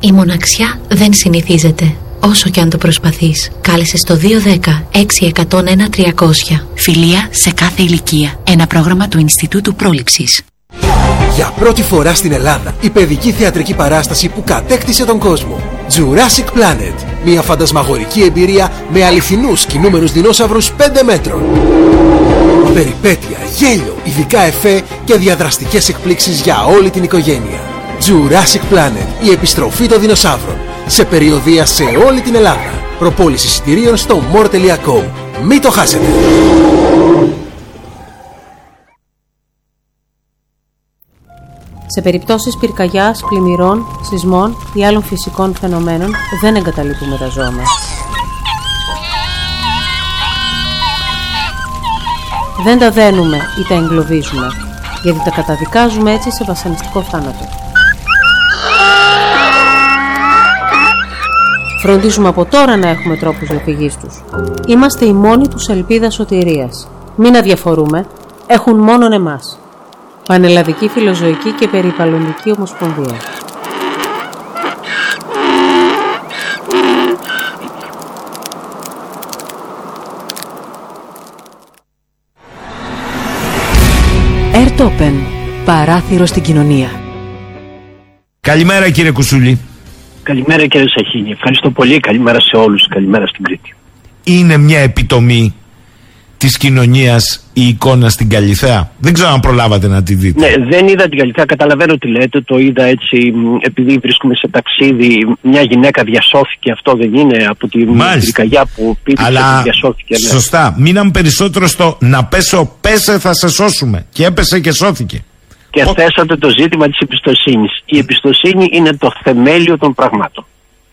Η μοναξιά δεν συνηθίζεται, όσο και αν το προσπαθείς. Κάλεσε στο 210-6101-300. Φιλία σε κάθε ηλικία. Ένα πρόγραμμα του Ινστιτούτου Πρόληψης. Για πρώτη φορά στην Ελλάδα, η παιδική θεατρική παράσταση που κατέκτησε τον κόσμο. Jurassic Planet. Μια φαντασμαγορική εμπειρία με αληθινούς κινούμενους δεινόσαυρους 5 μέτρων. Περιπέτεια, γέλιο, ειδικά εφέ και διαδραστικές εκπλήξεις για όλη την οικογένεια. Jurassic Planet. Η επιστροφή των δεινοσαύρων. Σε περιοδεία σε όλη την Ελλάδα. Προπόληση εισιτηρίων στο more.com. Μην το χάσετε. Σε περιπτώσεις πυρκαγιάς, πλημμυρών, σεισμών ή άλλων φυσικών φαινομένων δεν εγκαταλείπουμε τα ζώα μας. Δεν τα δένουμε ή τα εγκλωβίζουμε, γιατί τα καταδικάζουμε έτσι σε βασανιστικό θάνατο. Φροντίζουμε από τώρα να έχουμε τρόπους διαφυγής τους. Είμαστε η μόνη τους ελπίδα σωτηρίας. Μην αδιαφορούμε, έχουν μόνον εμάς. Πανελλαδική Φιλοζωική και Περιβαλλοντική Ομοσπονδία. Ερτόπεν. Παράθυρο στην κοινωνία. Καλημέρα κύριε Κουσούλη. Καλημέρα κύριε Σαχίνη. Ευχαριστώ πολύ. Καλημέρα σε όλους. Καλημέρα στην Κρήτη. Είναι μια επιτομή της κοινωνίας η εικόνα στην Καλιθέα? Δεν ξέρω αν προλάβατε να τη δείτε. Ναι, δεν είδα την Καλιθέα. Καταλαβαίνω τι λέτε. Το είδα έτσι επειδή βρίσκομαι σε ταξίδι. Μια γυναίκα διασώθηκε. Αυτό δεν είναι από την πυρκαγιά που πήδηξε και διασώθηκε? Ναι. Σωστά. Μείναμε περισσότερο στο να πέσω, πέσε θα σε σώσουμε. Και έπεσε και σώθηκε. Και θέσατε το ζήτημα της εμπιστοσύνης. Η εμπιστοσύνη είναι το θεμέλιο των πραγμάτων.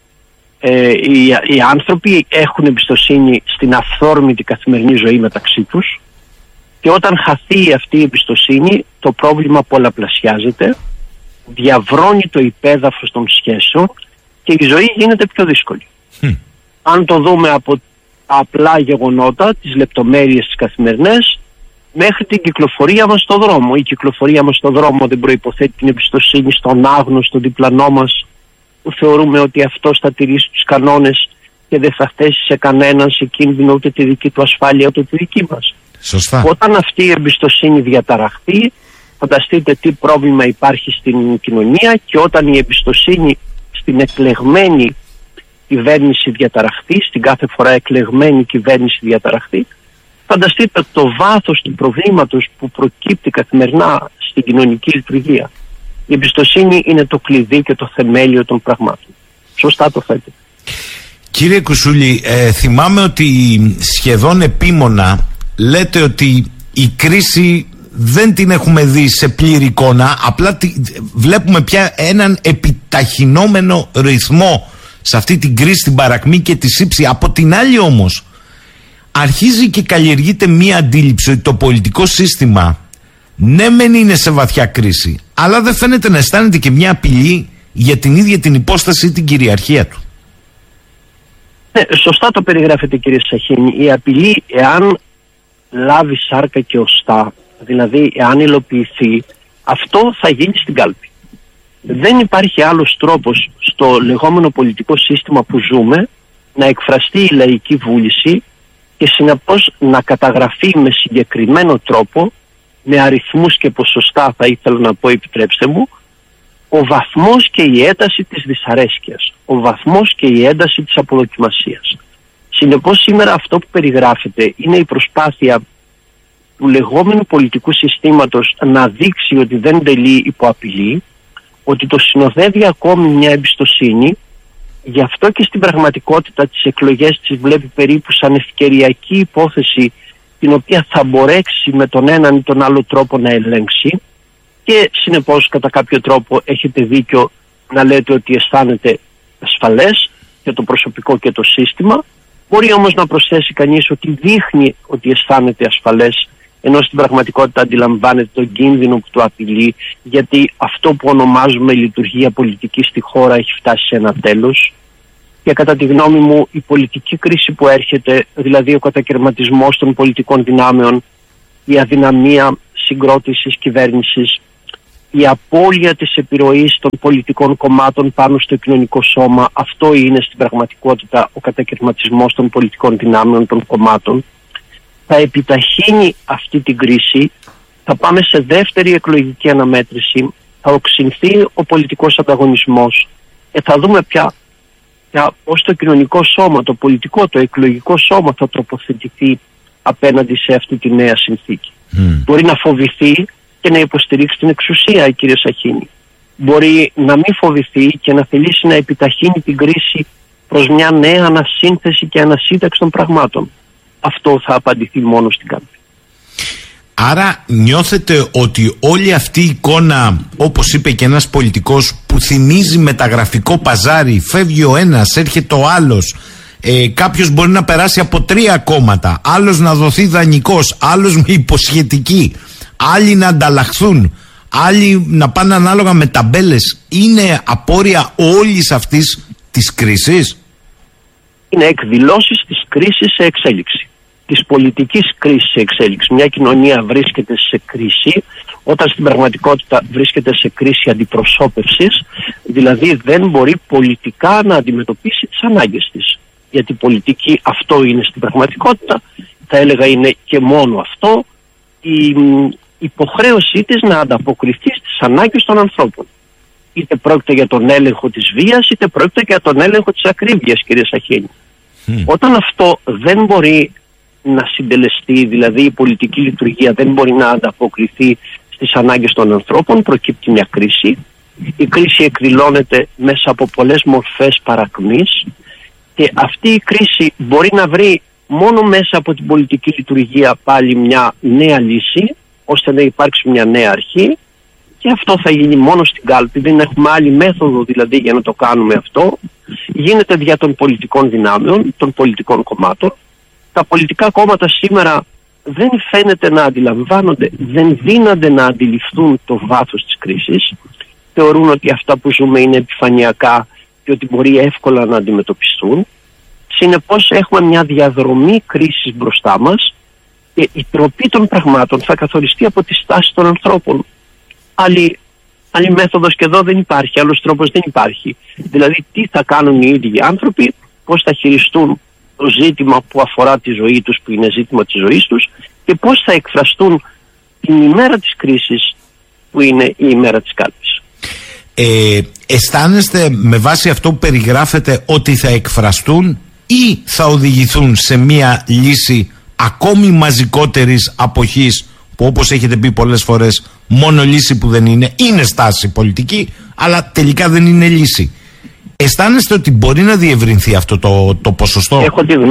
Οι άνθρωποι έχουν εμπιστοσύνη στην αυθόρμητη καθημερινή ζωή μεταξύ τους και όταν χαθεί αυτή η εμπιστοσύνη το πρόβλημα πολλαπλασιάζεται, διαβρώνει το υπέδαφος των σχέσεων και η ζωή γίνεται πιο δύσκολη. Αν το δούμε από τα απλά γεγονότα, τις λεπτομέρειες τις καθημερινές, μέχρι την κυκλοφορία μας στον δρόμο. Η κυκλοφορία μας στον δρόμο δεν προϋποθέτει την εμπιστοσύνη στον άγνωστο διπλανό μας, που θεωρούμε ότι αυτός θα τηρήσει τους κανόνες και δεν θα θέσει σε κανέναν σε κίνδυνο ούτε τη δική του ασφάλεια ούτε τη δική μας. Σωστά. Όταν αυτή η εμπιστοσύνη διαταραχθεί, φανταστείτε τι πρόβλημα υπάρχει στην κοινωνία, και όταν η εμπιστοσύνη στην εκλεγμένη κυβέρνηση διαταραχθεί, στην κάθε φορά εκλεγμένη κυβέρνηση διαταραχθεί, φανταστείτε το βάθος του προβλήματος που προκύπτει καθημερινά στην κοινωνική λειτουργία. Η εμπιστοσύνη είναι το κλειδί και το θεμέλιο των πραγμάτων. Σωστά το θέτε. Κύριε Κουσούλη, θυμάμαι ότι σχεδόν επίμονα λέτε ότι η κρίση δεν την έχουμε δει σε πλήρη εικόνα, απλά βλέπουμε πια έναν επιταχυνόμενο ρυθμό σε αυτή την κρίση, την παρακμή και τη σύψη. Από την άλλη όμως αρχίζει και καλλιεργείται μία αντίληψη ότι το πολιτικό σύστημα ναι μεν είναι σε βαθιά κρίση, αλλά δεν φαίνεται να αισθάνεται και μια απειλή για την ίδια την υπόσταση ή την κυριαρχία του. Ναι, σωστά το περιγράφετε κύριε Σαχίνη. Η απειλή, εάν λάβει σάρκα και οστά, δηλαδή εάν υλοποιηθεί, αυτό θα γίνει στην κάλπη. Δεν υπάρχει άλλος τρόπος στο λεγόμενο πολιτικό σύστημα που ζούμε να εκφραστεί η λαϊκή βούληση και συνεπώς να καταγραφεί με συγκεκριμένο τρόπο, με αριθμούς και ποσοστά θα ήθελα να πω, επιτρέψτε μου, ο βαθμός και η ένταση της δυσαρέσκειας, ο βαθμός και η ένταση της αποδοκιμασίας. Συνεπώς σήμερα αυτό που περιγράφεται είναι η προσπάθεια του λεγόμενου πολιτικού συστήματος να δείξει ότι δεν τελεί υπό απειλή, ότι το συνοδεύει ακόμη μια εμπιστοσύνη. Γι' αυτό και στην πραγματικότητα τις εκλογές τις βλέπει περίπου σαν ευκαιριακή υπόθεση, την οποία θα μπορέσει με τον έναν ή τον άλλο τρόπο να ελέγξει, και συνεπώς κατά κάποιο τρόπο έχετε δίκιο να λέτε ότι αισθάνεται ασφαλές και το προσωπικό και το σύστημα. Μπορεί όμως να προσθέσει κανείς ότι δείχνει ότι αισθάνεται ασφαλές, ενώ στην πραγματικότητα αντιλαμβάνεται τον κίνδυνο που το απειλεί, γιατί αυτό που ονομάζουμε λειτουργία πολιτική στη χώρα έχει φτάσει σε ένα τέλος. Και κατά τη γνώμη μου η πολιτική κρίση που έρχεται, δηλαδή ο κατακαιρματισμός των πολιτικών δυνάμεων, η αδυναμία συγκρότησης κυβέρνησης, η απώλεια της επιρροής των πολιτικών κομμάτων πάνω στο κοινωνικό σώμα, αυτό είναι στην πραγματικότητα ο κατακαιρματισμός των πολιτικών δυνάμεων των κομμάτων, θα επιταχύνει αυτή την κρίση, θα πάμε σε δεύτερη εκλογική αναμέτρηση, θα οξυνθεί ο πολιτικός ανταγωνισμός και θα δούμε πια πώς το κοινωνικό σώμα, το πολιτικό, το εκλογικό σώμα θα τοποθετηθεί απέναντι σε αυτή τη νέα συνθήκη. Μπορεί να φοβηθεί και να υποστηρίξει την εξουσία, κύριε Σαχίνη. Μπορεί να μην φοβηθεί και να θελήσει να επιταχύνει την κρίση προς μια νέα ανασύνθεση και ανασύνταξη των πραγμάτων. Αυτό θα απαντηθεί μόνο στην κάλπη. Άρα νιώθετε ότι όλη αυτή η εικόνα, όπως είπε και ένας πολιτικός, που θυμίζει μεταγραφικό παζάρι, φεύγει ο ένας, έρχεται ο άλλος, κάποιος μπορεί να περάσει από 3 κόμματα, άλλος να δοθεί δανεικός, άλλος με υποσχετική, άλλοι να ανταλλαχθούν, άλλοι να πάνε ανάλογα με ταμπέλες, είναι απόρρια όλης αυτής της κρίσης? Είναι εκδηλώσεις της κρίσης σε εξέλιξη, της πολιτικής κρίσης σε εξέλιξη. Μια κοινωνία βρίσκεται σε κρίση όταν στην πραγματικότητα βρίσκεται σε κρίση αντιπροσώπευσης, δηλαδή δεν μπορεί πολιτικά να αντιμετωπίσει τις ανάγκες της. Γιατί η πολιτική αυτό είναι στην πραγματικότητα, θα έλεγα είναι και μόνο αυτό, η υποχρέωσή της να ανταποκριθεί στις ανάγκες των ανθρώπων. Είτε πρόκειται για τον έλεγχο της βίας, είτε πρόκειται για τον έλεγχο της ακρίβειας, κύριε Σαχίνη. Όταν αυτό δεν μπορεί να συντελεστεί, δηλαδή η πολιτική λειτουργία δεν μπορεί να ανταποκριθεί στις ανάγκες των ανθρώπων, προκύπτει μια κρίση. Η κρίση εκδηλώνεται μέσα από πολλές μορφές παρακμής και αυτή η κρίση μπορεί να βρει μόνο μέσα από την πολιτική λειτουργία πάλι μια νέα λύση, ώστε να υπάρξει μια νέα αρχή, και αυτό θα γίνει μόνο στην κάλπη. Δεν έχουμε άλλη μέθοδο δηλαδή για να το κάνουμε αυτό. Γίνεται δια των πολιτικών δυνάμεων, των πολιτικών κομμάτων. Τα πολιτικά κόμματα σήμερα δεν φαίνεται να αντιλαμβάνονται, δεν δύνανται να αντιληφθούν το βάθος της κρίσης. Θεωρούν ότι αυτά που ζούμε είναι επιφανειακά και ότι μπορεί εύκολα να αντιμετωπιστούν. Συνεπώς έχουμε μια διαδρομή κρίσης μπροστά μας και η τροπή των πραγμάτων θα καθοριστεί από τη στάση των ανθρώπων. Άλλη μέθοδος και εδώ δεν υπάρχει, άλλος τρόπος δεν υπάρχει. Δηλαδή τι θα κάνουν οι ίδιοι οι άνθρωποι, πώς θα χειριστούν το ζήτημα που αφορά τη ζωή τους, που είναι ζήτημα της ζωής τους, και πώς θα εκφραστούν την ημέρα της κρίσης που είναι η ημέρα της κάλπης. Αισθάνεστε με βάση αυτό που περιγράφετε ότι θα εκφραστούν ή θα οδηγηθούν σε μια λύση ακόμη μαζικότερης αποχής, που όπως έχετε πει πολλές φορές μόνο λύση που δεν είναι στάση πολιτική, αλλά τελικά δεν είναι λύση? Αισθάνεστε ότι μπορεί να διευρυνθεί αυτό το ποσοστό? Έχω τη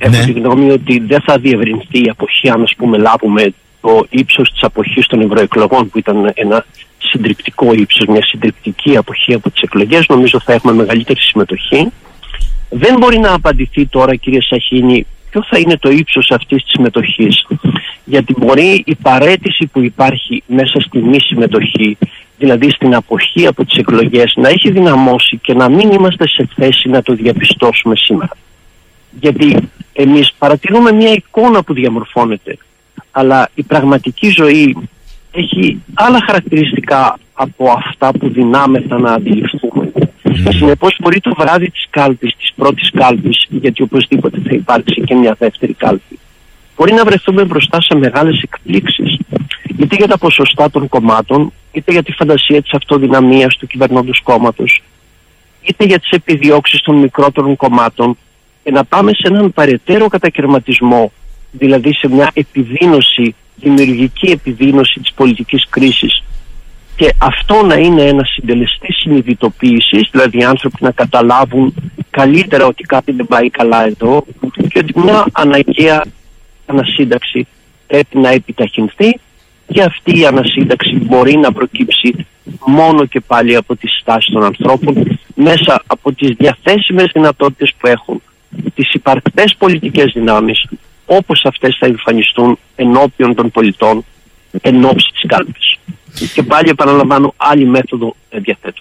γνώμη ότι δεν θα διευρυνθεί η αποχή αν, ας πούμε, λάβουμε το ύψος της αποχής των ευρωεκλογών, που ήταν ένα συντριπτικό ύψος, μια συντριπτική αποχή από τις εκλογές. Νομίζω θα έχουμε μεγαλύτερη συμμετοχή. Δεν μπορεί να απαντηθεί τώρα, κύριε Σαχίνη, ποιο θα είναι το ύψος αυτής της συμμετοχής. Γιατί μπορεί η παραίτηση που υπάρχει μέσα στη μη συμμετοχή, δηλαδή στην αποχή από τις εκλογές, να έχει δυναμώσει και να μην είμαστε σε θέση να το διαπιστώσουμε σήμερα. Γιατί εμείς παρατηρούμε μια εικόνα που διαμορφώνεται, αλλά η πραγματική ζωή έχει άλλα χαρακτηριστικά από αυτά που δυνάμεθα να αντιληφθούμε. Συνεπώς μπορεί το βράδυ της κάλπης, της πρώτης κάλπης, γιατί οπωσδήποτε θα υπάρξει και μια δεύτερη κάλπη, μπορεί να βρεθούμε μπροστά σε μεγάλες εκπλήξεις, είτε για τα ποσοστά των κομμάτων, είτε για τη φαντασία της αυτοδυναμίας του κυβερνώντος κόμματος, είτε για τις επιδιώξεις των μικρότερων κομμάτων, και να πάμε σε έναν παρετέρω κατακαιρματισμό, δηλαδή σε μια επιδείνωση, δημιουργική επιδείνωση της πολιτικής κρίσης, και αυτό να είναι ένα συντελεστή συνειδητοποίησης, δηλαδή οι άνθρωποι να καταλάβουν καλύτερα ότι κάτι δεν πάει καλά εδώ και ότι μια αναγκαία ανασύνταξη πρέπει να επιταχυνθεί, και αυτή η ανασύνταξη μπορεί να προκύψει μόνο και πάλι από τη στάση των ανθρώπων, μέσα από τις διαθέσιμες δυνατότητες που έχουν, τις υπαρκτές πολιτικές δυνάμεις, όπως αυτές θα εμφανιστούν ενώπιον των πολιτών εν ώψη της κάλπης. Και πάλι επαναλαμβάνω, άλλη μέθοδο διαθέτω.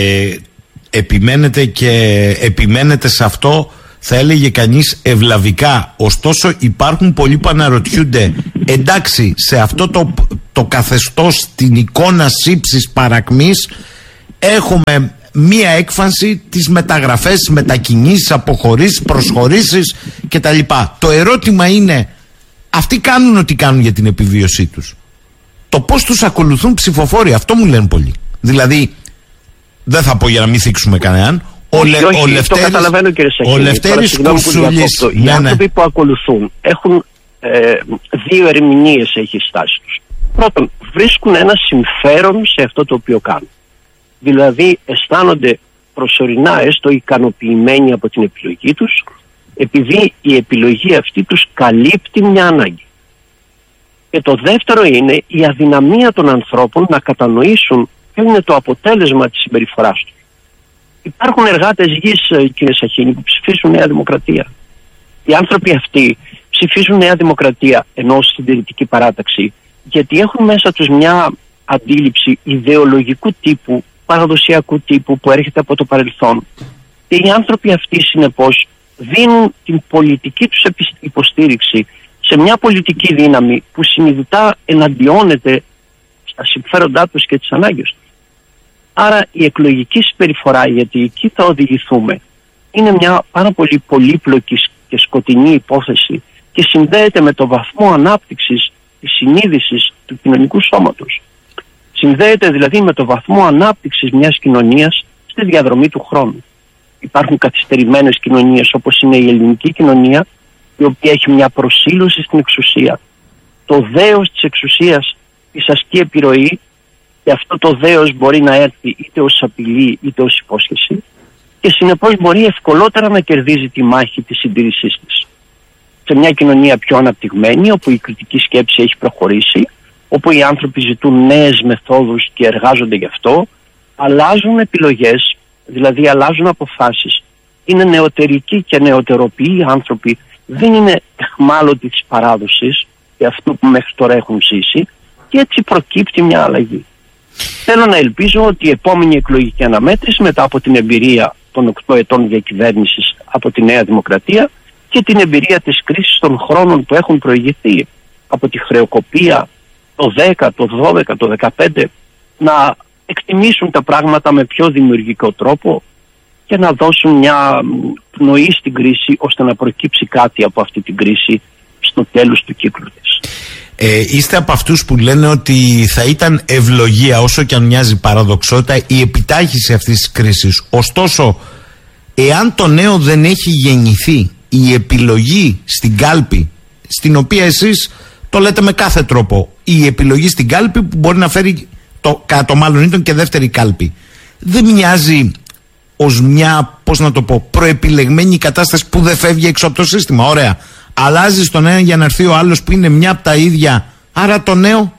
Επιμένετε σε αυτό, θα έλεγε κανείς ευλαβικά. Ωστόσο υπάρχουν πολλοί που αναρωτιούνται, εντάξει, σε αυτό το καθεστώς, την εικόνα σύψης παρακμής, έχουμε μία έκφανση, τις μεταγραφές, τις μετακινήσεις, αποχωρήσεις, προσχωρήσεις κτλ. Το ερώτημα είναι, αυτοί κάνουν ό,τι κάνουν για την επιβίωσή τους. Το πώς τους ακολουθούν ψηφοφόροι, αυτό μου λένε πολλοί. Δηλαδή, δεν θα πω για να μην θίξουμε κανέναν, ο Λευτέρης Κουρσούλης. Οι άνθρωποι που ακολουθούν έχουν δύο ερμηνείες, έχει η στάση τους. Πρώτον, βρίσκουν ένα συμφέρον σε αυτό το οποίο κάνουν. Δηλαδή αισθάνονται προσωρινά έστω ικανοποιημένοι από την επιλογή τους, επειδή η επιλογή αυτή τους καλύπτει μια ανάγκη. Και το δεύτερο είναι η αδυναμία των ανθρώπων να κατανοήσουν ποιο είναι το αποτέλεσμα της συμπεριφοράς τους. Υπάρχουν εργάτες γης, κύριε Σαχίνη, που ψηφίζουν Νέα Δημοκρατία. Οι άνθρωποι αυτοί ψηφίζουν Νέα Δημοκρατία ενώ συντηρητική παράταξη, γιατί έχουν μέσα τους μια αντίληψη ιδεολογικού τύπου, παραδοσιακού τύπου που έρχεται από το παρελθόν. Και οι άνθρωποι αυτοί συνεπώς δίνουν την πολιτική τους υποστήριξη σε μια πολιτική δύναμη που συνειδητά εναντιώνεται στα συμφέροντά τους και τις ανάγκες τους. Άρα η εκλογική συμπεριφορά, γιατί εκεί θα οδηγηθούμε, είναι μια πάρα πολύ πολύπλοκη και σκοτεινή υπόθεση και συνδέεται με το βαθμό ανάπτυξης της συνείδησης του κοινωνικού σώματος. Συνδέεται δηλαδή με το βαθμό ανάπτυξης μιας κοινωνίας στη διαδρομή του χρόνου. Υπάρχουν καθυστερημένες κοινωνίες όπως είναι η ελληνική κοινωνία, η οποία έχει μια προσήλωση στην εξουσία. Το δέος της εξουσίας της ασκεί επιρροή και αυτό το δέος μπορεί να έρθει είτε ως απειλή είτε ως υπόσχεση και συνεπώς μπορεί ευκολότερα να κερδίζει τη μάχη της συντήρησής της. Σε μια κοινωνία πιο αναπτυγμένη, όπου η κριτική σκέψη έχει προχωρήσει, όπου οι άνθρωποι ζητούν νέες μεθόδους και εργάζονται γι' αυτό, αλλάζουν επιλογές, δηλαδή αλλάζουν αποφάσεις. Είναι νεωτερικοί και νεωτεροποιοί άνθρωποι, δεν είναι αιχμάλωτοι της παράδοσης και αυτού που μέχρι τώρα έχουν ζήσει και έτσι προκύπτει μια αλλαγή. Θέλω να ελπίζω ότι η επόμενη εκλογική αναμέτρηση μετά από την εμπειρία των 8 ετών διακυβέρνησης από τη Νέα Δημοκρατία και την εμπειρία της κρίσης των χρόνων που έχουν προηγηθεί από τη χρεοκοπία το 10, το 12, το 15, να εκτιμήσουν τα πράγματα με πιο δημιουργικό τρόπο και να δώσουν μια πνοή στην κρίση ώστε να προκύψει κάτι από αυτή την κρίση στο τέλος του κύκλου της. Είστε από αυτούς που λένε ότι θα ήταν ευλογία, όσο και αν μοιάζει παραδοξότητα, η επιτάχυση αυτής της κρίσης. Ωστόσο, εάν το νέο δεν έχει γεννηθεί, η επιλογή στην κάλπη, στην οποία εσείς το λέτε με κάθε τρόπο, η επιλογή στην κάλπη που μπορεί να φέρει κατά το μάλλον ήτον και δεύτερη κάλπη, δεν μοιάζει ως μια, πώς να το πω, προεπιλεγμένη κατάσταση που δεν φεύγει έξω από το σύστημα? Ωραία. Αλλάζει τον ένα για να έρθει ο άλλος που είναι μια από τα ίδια. Άρα το νέο.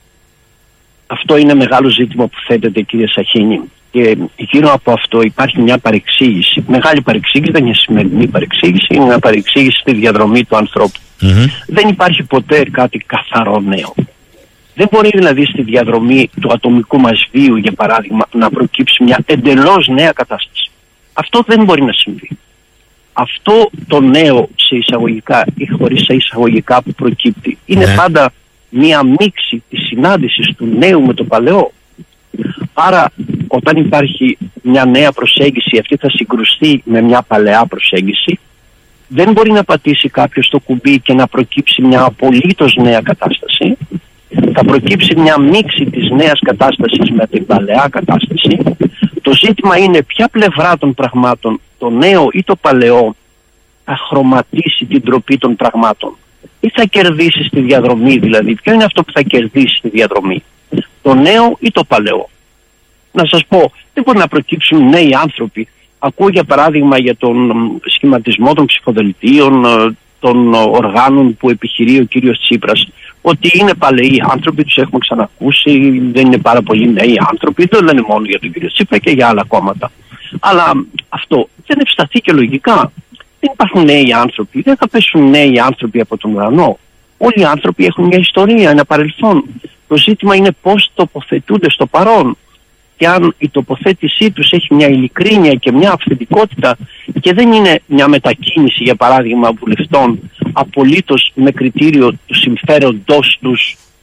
Αυτό είναι μεγάλο ζήτημα που θέτεται, κύριε Σαχίνη. Και γύρω από αυτό υπάρχει μια παρεξήγηση. Μεγάλη παρεξήγηση, δεν είναι σημερινή παρεξήγηση, είναι μια παρεξήγηση στη διαδρομή του ανθρώπου. Δεν υπάρχει ποτέ κάτι καθαρό νέο. Δεν μπορεί δηλαδή στη διαδρομή του ατομικού μας βίου, για παράδειγμα, να προκύψει μια εντελώς νέα κατάσταση. Αυτό δεν μπορεί να συμβεί. Αυτό το νέο σε εισαγωγικά ή χωρίς σε εισαγωγικά που προκύπτει είναι πάντα μια μίξη της συνάντησης του νέου με το παλαιό. Άρα όταν υπάρχει μια νέα προσέγγιση, αυτή θα συγκρουστεί με μια παλαιά προσέγγιση. Δεν μπορεί να πατήσει κάποιος το κουμπί και να προκύψει μια απολύτως νέα κατάσταση. Θα προκύψει μια μίξη της νέας κατάστασης με την παλαιά κατάσταση. Το ζήτημα είναι ποια πλευρά των πραγμάτων, το νέο ή το παλαιό, θα χρωματίσει την τροπή των πραγμάτων ή θα κερδίσει στη διαδρομή, δηλαδή ποιο είναι αυτό που θα κερδίσει στη διαδρομή, το νέο ή το παλαιό. Να σας πω, δεν μπορεί να προκύψουν νέοι άνθρωποι. Ακούω για παράδειγμα για τον σχηματισμό των ψηφοδελτίων, των οργάνων που επιχειρεί ο κύριος Τσίπρας, ότι είναι παλαιοί άνθρωποι, τους έχουμε ξανακούσει, δεν είναι πάρα πολλοί νέοι άνθρωποι, δεν λένε μόνο για τον κύριο Τσίπρα και για άλλα κόμματα. Αλλά αυτό δεν ευσταθεί και λογικά. Δεν υπάρχουν νέοι άνθρωποι, δεν θα πέσουν νέοι άνθρωποι από τον ουρανό. Όλοι οι άνθρωποι έχουν μια ιστορία, ένα παρελθόν. Το ζήτημα είναι πώς τοποθετούνται στο παρόν και αν η τοποθέτησή τους έχει μια ειλικρίνεια και μια αυθεντικότητα και δεν είναι μια μετακίνηση, για παράδειγμα, βουλευτών απολύτως με κριτήριο του συμφέροντός τους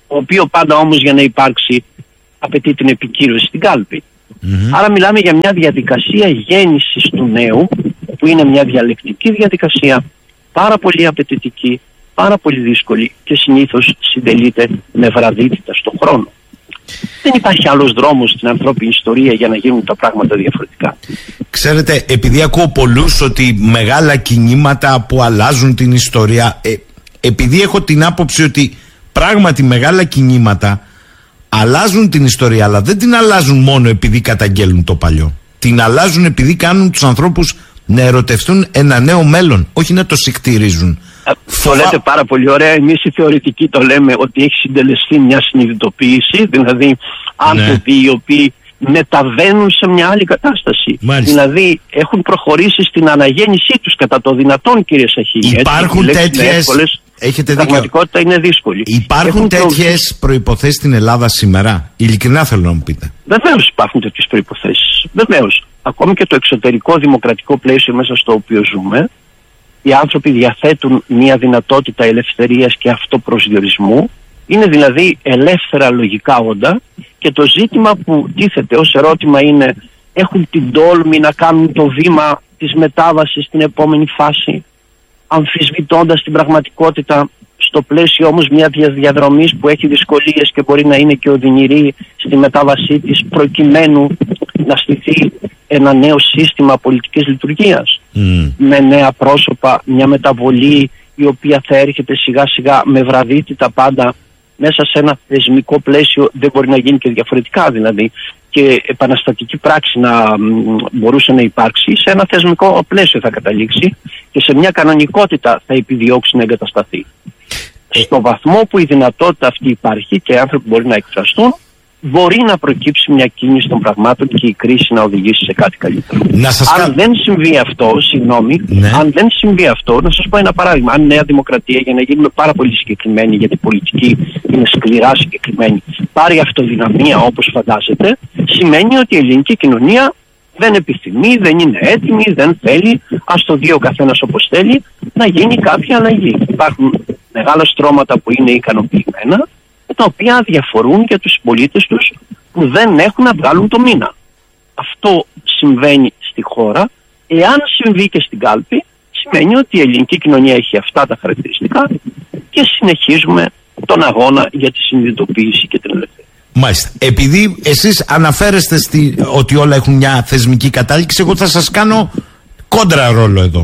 το οποίο πάντα όμως για να υπάρξει απαιτεί την επικύρωση στην κάλπη. Άρα μιλάμε για μια διαδικασία γέννησης του νέου, που είναι μια διαλεκτική διαδικασία, πάρα πολύ απαιτητική, πάρα πολύ δύσκολη και συνήθως συντελείται με βραδύτητα στον χρόνο. Δεν υπάρχει άλλος δρόμος στην ανθρώπινη ιστορία για να γίνουν τα πράγματα διαφορετικά. Ξέρετε, επειδή ακούω πολλούς ότι μεγάλα κινήματα που αλλάζουν την ιστορία, επειδή έχω την άποψη ότι πράγματι μεγάλα κινήματα αλλάζουν την ιστορία, αλλά δεν την αλλάζουν μόνο επειδή καταγγέλνουν το παλιό. Την αλλάζουν επειδή κάνουν τους ανθρώπους να ερωτευτούν ένα νέο μέλλον, όχι να το σικτηρίζουν. Το λέτε πάρα πολύ ωραία. Εμείς οι θεωρητικοί το λέμε ότι έχει συντελεστεί μια συνειδητοποίηση, δηλαδή άνθρωποι οι οποίοι μεταβαίνουν σε μια άλλη κατάσταση. Μάλιστα. Δηλαδή έχουν προχωρήσει στην αναγέννησή τους κατά το δυνατόν, κύριε Σαχίνη. Υπάρχουν τέτοιες. Έχετε η πραγματικότητα είναι δύσκολη. Υπάρχουν τέτοιες προϋποθέσεις στην Ελλάδα σήμερα? Ειλικρινά θέλω να μου πείτε. Βεβαίως υπάρχουν τέτοιες προϋποθέσεις. Βεβαίως. Ακόμη και το εξωτερικό δημοκρατικό πλαίσιο μέσα στο οποίο ζούμε, οι άνθρωποι διαθέτουν μια δυνατότητα ελευθερίας και αυτοπροσδιορισμού. Είναι δηλαδή ελεύθερα λογικά όντα, και το ζήτημα που τίθεται ως ερώτημα είναι: έχουν την τόλμη να κάνουν το βήμα της μετάβασης στην επόμενη φάση, αμφισβητώντας την πραγματικότητα, στο πλαίσιο όμως μια διαδρομής που έχει δυσκολίες και μπορεί να είναι και οδυνηρή στη μετάβασή της, προκειμένου να στηθεί ένα νέο σύστημα πολιτικής λειτουργίας με νέα πρόσωπα, μια μεταβολή η οποία θα έρχεται σιγά σιγά με βραδύτητα πάντα μέσα σε ένα θεσμικό πλαίσιο. Δεν μπορεί να γίνει και διαφορετικά, δηλαδή, και επαναστατική πράξη να μπορούσε να υπάρξει. Σε ένα θεσμικό πλαίσιο θα καταλήξει και σε μια κανονικότητα θα επιδιώξει να εγκατασταθεί. Στο βαθμό που η δυνατότητα αυτή υπάρχει και οι άνθρωποι μπορεί να εκφραστούν, μπορεί να προκύψει μια κίνηση των πραγμάτων και η κρίση να οδηγήσει σε κάτι καλύτερο. Αν δεν συμβεί αυτό, αν δεν συμβεί αυτό, να σας πω ένα παράδειγμα. Αν η Νέα Δημοκρατία, για να γίνουμε πάρα πολύ συγκεκριμένοι, γιατί η πολιτική είναι σκληρά συγκεκριμένη, πάρει αυτοδυναμία όπως φαντάζεται, σημαίνει ότι η ελληνική κοινωνία δεν επιθυμεί, δεν είναι έτοιμη, δεν θέλει, ας το δει ο καθένας όπως θέλει, να γίνει κάποια αλλαγή. Υπάρχουν μεγάλα στρώματα που είναι ικανοποιημένα, τα οποία διαφορούν για τους συμπολίτες τους που δεν έχουν να βγάλουν το μήνα. Αυτό συμβαίνει στη χώρα. Εάν συμβεί και στην κάλπη, σημαίνει ότι η ελληνική κοινωνία έχει αυτά τα χαρακτηριστικά και συνεχίζουμε τον αγώνα για τη συνειδητοποίηση και την ελευθερία. Μάλιστα. Επειδή εσείς αναφέρεστε ότι όλα έχουν μια θεσμική κατάληξη, εγώ θα σας κάνω κόντρα ρόλο εδώ.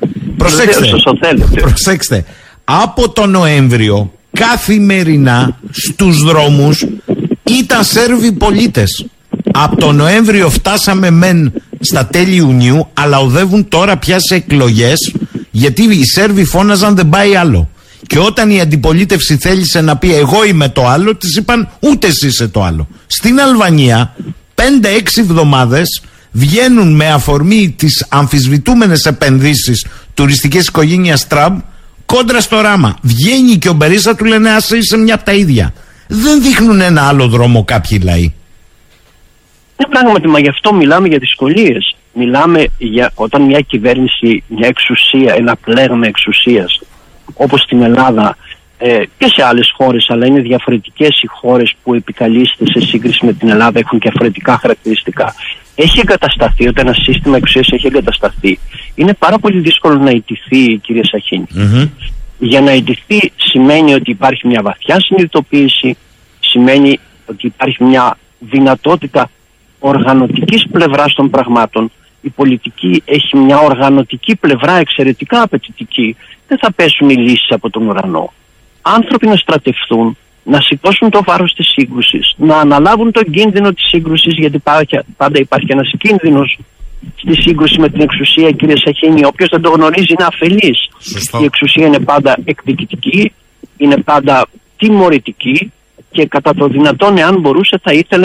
Προσέξτε. Από τον Νοέμβριο καθημερινά στους δρόμους ήταν Σέρβοι πολίτες. Από τον Νοέμβριο φτάσαμε μεν στα τέλη Ιουνίου, αλλά οδεύουν τώρα πια σε εκλογές, γιατί οι Σέρβοι φώναζαν δεν πάει άλλο. Και όταν η αντιπολίτευση θέλησε να πει εγώ είμαι το άλλο, της είπαν ούτε εσύ είσαι το άλλο. Στην Αλβανία 5-6 εβδομάδες βγαίνουν με αφορμή τις αμφισβητούμενες επενδύσεις τουριστικής οικογένειας Τραμπ κόντρα στο Ράμα. Βγαίνει και ο Μπερίσα, του λένε άσε είσαι μια από τα ίδια. Δεν δείχνουν ένα άλλο δρόμο κάποιοι λαοί. Πράγματι, μα γι' αυτό μιλάμε για δυσκολίες. Μιλάμε για όταν μια κυβέρνηση, μια εξουσία, ένα πλέγμα εξουσίας, όπως στην Ελλάδα και σε άλλες χώρες, αλλά είναι διαφορετικές οι χώρες που επικαλείστε σε σύγκριση με την Ελλάδα, έχουν διαφορετικά χαρακτηριστικά. Έχει εγκατασταθεί, όταν ένα σύστημα εξουσίας έχει εγκατασταθεί, είναι πάρα πολύ δύσκολο να ιτηθεί, κύριε Σαχίνη. Για να ιτηθεί σημαίνει ότι υπάρχει μια βαθιά συνειδητοποίηση, σημαίνει ότι υπάρχει μια δυνατότητα οργανωτικής πλευράς των πραγμάτων. Η πολιτική έχει μια οργανωτική πλευρά εξαιρετικά απαιτητική. Δεν θα πέσουν οι λύσεις από τον ουρανό. Άνθρωποι να στρατευθούν, να σηκώσουν το βάρος της σύγκρουσης, να αναλάβουν τον κίνδυνο της σύγκρουσης, γιατί πάντα υπάρχει ένας κίνδυνος στη σύγκρουση με την εξουσία, κύριε Σαχίνη. Όποιος δεν το γνωρίζει είναι αφελής. Η εξουσία είναι πάντα εκδικητική, είναι πάντα τιμωρητική και κατά το δυνατόν, εάν μπορούσε,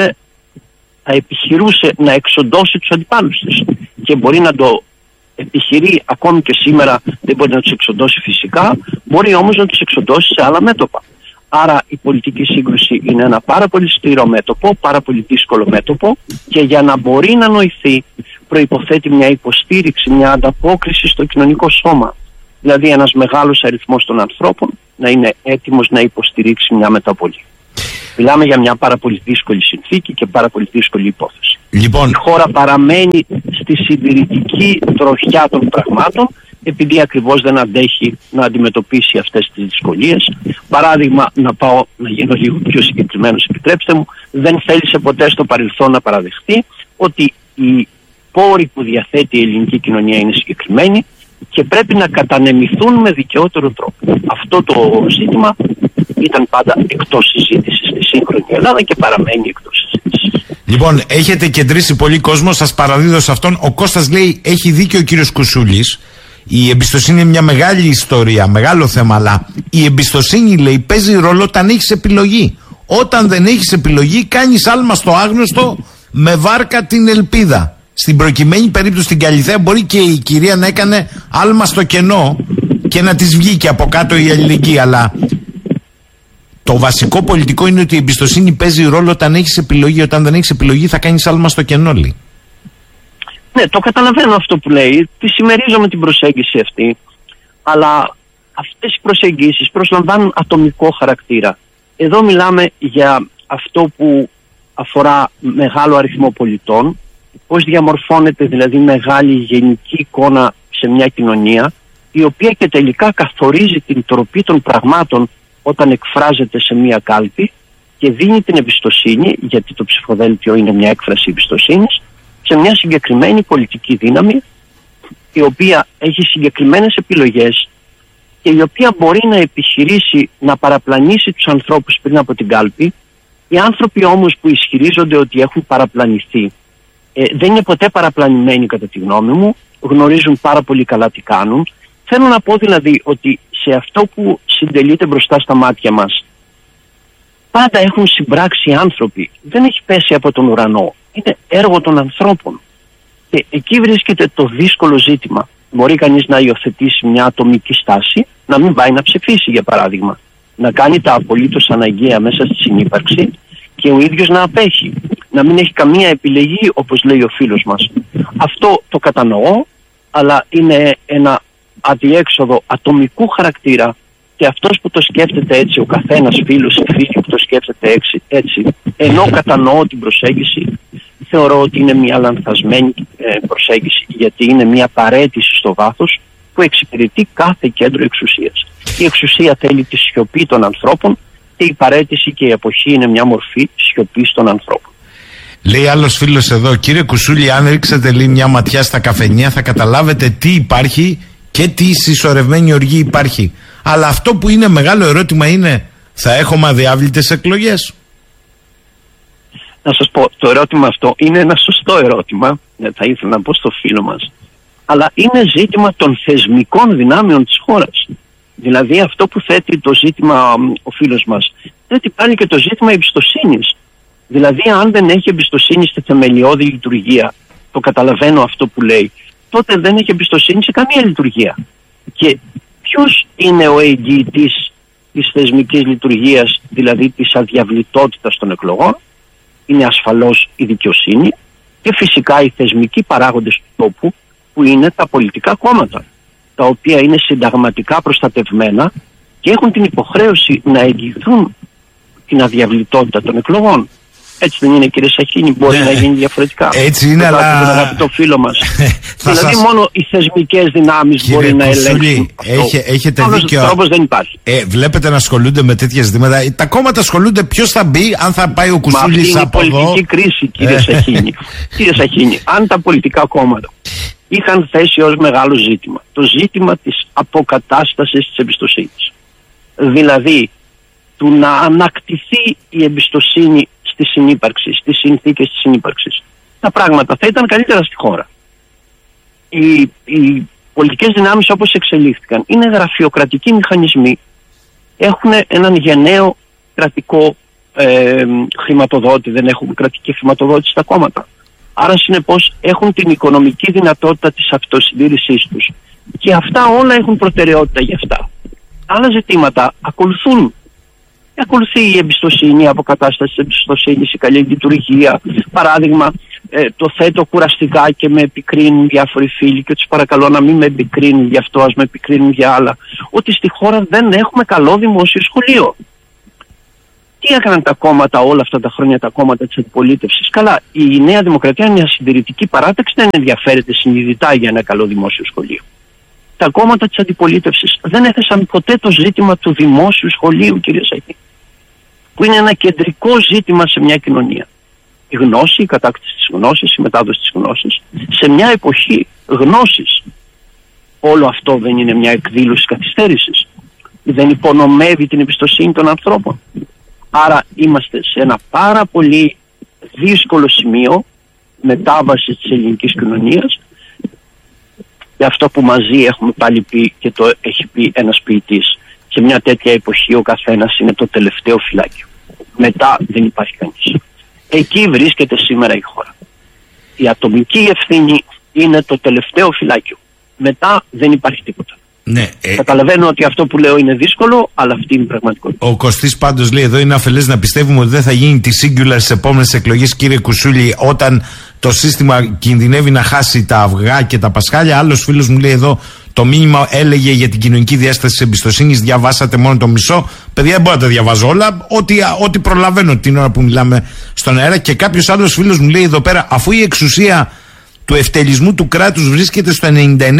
θα επιχειρούσε να εξοντώσει τους αντιπάλους της. Και μπορεί να το επιχειρεί ακόμη και σήμερα, δεν μπορεί να τους εξοντώσει φυσικά, μπορεί όμως να τους εξοντώσει σε άλλα μέτωπα. Άρα η πολιτική σύγκρουση είναι ένα πάρα πολύ σκληρό μέτωπο, πάρα πολύ δύσκολο μέτωπο, και για να μπορεί να νοηθεί προϋποθέτει μια υποστήριξη, μια ανταπόκριση στο κοινωνικό σώμα. Δηλαδή ένας μεγάλος αριθμός των ανθρώπων να είναι έτοιμος να υποστηρίξει μια μεταβολή. Μιλάμε για μια πάρα πολύ δύσκολη συνθήκη και πάρα πολύ δύσκολη υπόθεση. Λοιπόν, η χώρα παραμένει στη συντηρητική τροχιά των πραγμάτων, επειδή ακριβώς δεν αντέχει να αντιμετωπίσει αυτές τις δυσκολίες. Παράδειγμα, να γίνω λίγο πιο συγκεκριμένος, επιτρέψτε μου, δεν θέλησε ποτέ στο παρελθόν να παραδεχτεί ότι οι πόροι που διαθέτει η ελληνική κοινωνία είναι συγκεκριμένοι και πρέπει να κατανεμηθούν με δικαιότερο τρόπο. Αυτό το ζήτημα ήταν πάντα εκτός συζήτησης στη σύγχρονη Ελλάδα και παραμένει εκτός συζήτησης. Λοιπόν, έχετε κεντρήσει πολύ κόσμο, σας παραδίδω σε αυτόν. Ο Κώστας λέει, έχει δίκιο ο κύριος Κουσούλης. Η εμπιστοσύνη είναι μια μεγάλη ιστορία, μεγάλο θέμα, αλλά η εμπιστοσύνη, λέει, παίζει ρόλο όταν έχεις επιλογή. Όταν δεν έχεις επιλογή, κάνεις άλμα στο άγνωστο με βάρκα την ελπίδα. Στην προκειμένη περίπτωση στην Καλιθέα μπορεί και η κυρία να έκανε άλμα στο κενό και να της βγήκε από κάτω η αλληλεγγύη, αλλά το βασικό πολιτικό είναι ότι η εμπιστοσύνη παίζει ρόλο όταν έχεις επιλογή. Όταν δεν έχεις επιλογή θα κάνεις άλμα στο κενό, λέει. Ναι, το καταλαβαίνω αυτό που λέει, τη συμμερίζομαι την προσέγγιση αυτή, αλλά αυτές οι προσεγγίσεις προσλαμβάνουν ατομικό χαρακτήρα. Εδώ μιλάμε για αυτό που αφορά μεγάλο αριθμό πολιτών, πώς διαμορφώνεται δηλαδή μεγάλη γενική εικόνα σε μια κοινωνία, η οποία και τελικά καθορίζει την τροπή των πραγμάτων όταν εκφράζεται σε μια κάλπη και δίνει την εμπιστοσύνη, γιατί το ψηφοδέλτιο είναι μια έκφραση εμπιστοσύνης, σε μια συγκεκριμένη πολιτική δύναμη, η οποία έχει συγκεκριμένες επιλογές και η οποία μπορεί να επιχειρήσει να παραπλανήσει τους ανθρώπους πριν από την κάλπη. Οι άνθρωποι όμως που ισχυρίζονται ότι έχουν παραπλανηθεί δεν είναι ποτέ παραπλανημένοι, κατά τη γνώμη μου, γνωρίζουν πάρα πολύ καλά τι κάνουν. Θέλω να πω δηλαδή ότι σε αυτό που συντελείται μπροστά στα μάτια μας πάντα έχουν συμπράξει άνθρωποι, δεν έχει πέσει από τον ουρανό, είναι έργο των ανθρώπων. Και εκεί βρίσκεται το δύσκολο ζήτημα. Μπορεί κανείς να υιοθετήσει μια ατομική στάση, να μην πάει να ψηφίσει, για παράδειγμα, να κάνει τα απολύτως αναγκαία μέσα στη συνύπαρξη και ο ίδιος να απέχει, να μην έχει καμία επιλογή, όπως λέει ο φίλος μας. Αυτό το κατανοώ, αλλά είναι ένα αδιέξοδο ατομικού χαρακτήρα και αυτός που το σκέφτεται έτσι, ο καθένας φίλος ή φίλη που το σκέφτεται έτσι, ενώ κατανοώ την προσέγγιση, θεωρώ ότι είναι μια λανθασμένη προσέγγιση, γιατί είναι μια παραίτηση στο βάθος που εξυπηρετεί κάθε κέντρο εξουσίας. Η εξουσία θέλει τη σιωπή των ανθρώπων και η παραίτηση και η αποχή είναι μια μορφή σιωπής των ανθρώπων. Λέει άλλος φίλος εδώ, κύριε Κουσούλη, αν ρίξετε λέει μια ματιά στα καφενεία θα καταλάβετε τι υπάρχει και τι συσσωρευμένη οργή υπάρχει. Αλλά αυτό που είναι μεγάλο ερώτημα είναι, θα έχουμε αδιάβλητες εκλογές? Να σας πω, το ερώτημα αυτό είναι ένα σωστό ερώτημα, θα ήθελα να πω στο φίλο μας, αλλά είναι ζήτημα των θεσμικών δυνάμεων της χώρας. Δηλαδή αυτό που θέτει το ζήτημα ο φίλος μας, θέτει πάλι και το ζήτημα εμπιστοσύνης. Δηλαδή αν δεν έχει εμπιστοσύνη στη θεμελιώδη λειτουργία, το καταλαβαίνω αυτό που λέει, τότε δεν έχει εμπιστοσύνη σε καμία λειτουργία. Και ποιος είναι ο εγγυητής της θεσμικής λειτουργίας, δηλαδή της αδιαβλητότητας των εκλογών? Είναι ασφαλώς η δικαιοσύνη και φυσικά οι θεσμικοί παράγοντες του τόπου, που είναι τα πολιτικά κόμματα, τα οποία είναι συνταγματικά προστατευμένα και έχουν την υποχρέωση να εγγυηθούν την αδιαβλητότητα των εκλογών. Έτσι δεν είναι, κύριε Σαχίνη? Μπορεί να γίνει διαφορετικά? Έτσι είναι, αλλά... τον αγαπητό φίλο μας. Δηλαδή μόνο οι θεσμικές δυνάμεις μπορεί να ελέγξουν αυτό. Έχετε δίκιο. Άλλος τρόπος δεν υπάρχει. Βλέπετε να ασχολούνται με τέτοια ζητήματα. Τα κόμματα ασχολούνται ποιος θα μπει, αν θα πάει ο Κουσούλης από εδώ. Αυτή είναι η πολιτική κρίση, κύριε Σαχίνη. Κύριε Σαχίνη, αν τα πολιτικά κόμματα είχαν θέσει ως μεγάλο ζήτημα το ζήτημα της αποκατάστασης της εμπιστοσύνης, δηλαδή του να ανακτηθεί η εμπιστοσύνη στη συνύπαρξη, στις συνθήκες της συνύπαρξης, τα πράγματα θα ήταν καλύτερα στη χώρα. Οι πολιτικές δυνάμεις όπως εξελίχθηκαν είναι γραφειοκρατικοί μηχανισμοί, έχουν έναν γενναίο κρατικό χρηματοδότη, δεν έχουν κρατική χρηματοδότηση στα κόμματα. Άρα συνεπώς έχουν την οικονομική δυνατότητα της αυτοσυντήρησής τους και αυτά όλα έχουν προτεραιότητα για αυτά. Άλλα ζητήματα ακολουθούν. Ακολουθεί η εμπιστοσύνη, η αποκατάσταση της εμπιστοσύνης, η καλή λειτουργία. Παράδειγμα, το θέτω κουραστικά και με επικρίνουν διάφοροι φίλοι και τους παρακαλώ να μην με επικρίνουν γι' αυτό, ας με επικρίνουν για άλλα. Ότι στη χώρα δεν έχουμε καλό δημόσιο σχολείο. Τι έκαναν τα κόμματα όλα αυτά τα χρόνια, τα κόμματα της αντιπολίτευσης? Καλά, η Νέα Δημοκρατία είναι μια συντηρητική παράταξη, δεν ενδιαφέρεται συνειδητά για ένα καλό δημόσιο σχολείο. Τα κόμματα της αντιπολίτευσης δεν έθεσαν ποτέ το ζήτημα του δημόσιου σχολείου, κύριε Σαχίνη, που είναι ένα κεντρικό ζήτημα σε μια κοινωνία. Η γνώση, η κατάκτηση της γνώσης, η μετάδοση της γνώσης, σε μια εποχή γνώσης. Όλο αυτό δεν είναι μια εκδήλωση καθυστέρησης? Δεν υπονομεύει την εμπιστοσύνη των ανθρώπων? Άρα είμαστε σε ένα πάρα πολύ δύσκολο σημείο μετάβασης της ελληνικής κοινωνίας, και αυτό που μαζί έχουμε πάλι πει και το έχει πει ένας ποιητής: σε μια τέτοια εποχή ο καθένας είναι το τελευταίο φυλάκιο. Μετά δεν υπάρχει κανείς. Εκεί βρίσκεται σήμερα η χώρα. Η ατομική ευθύνη είναι το τελευταίο φυλάκιο. Μετά δεν υπάρχει τίποτα. Ναι, καταλαβαίνω ότι αυτό που λέω είναι δύσκολο, αλλά αυτή είναι η πραγματικότητα. Ο Κωστής πάντως λέει εδώ: είναι αφελές να πιστεύουμε ότι δεν θα γίνει τη singular στις επόμενες εκλογές, κύριε Κουσούλη, όταν το σύστημα κινδυνεύει να χάσει τα αυγά και τα πασχάλια. Άλλος φίλος μου λέει εδώ: το μήνυμα έλεγε για την κοινωνική διάσταση της εμπιστοσύνης, διαβάσατε μόνο το μισό. Παιδιά, δεν μπορώ να τα διαβάζω όλα, ό,τι προλαβαίνω την ώρα που μιλάμε στον αέρα. Και κάποιος άλλος φίλος μου λέει εδώ πέρα: αφού η εξουσία του ευτελισμού του κράτους βρίσκεται στο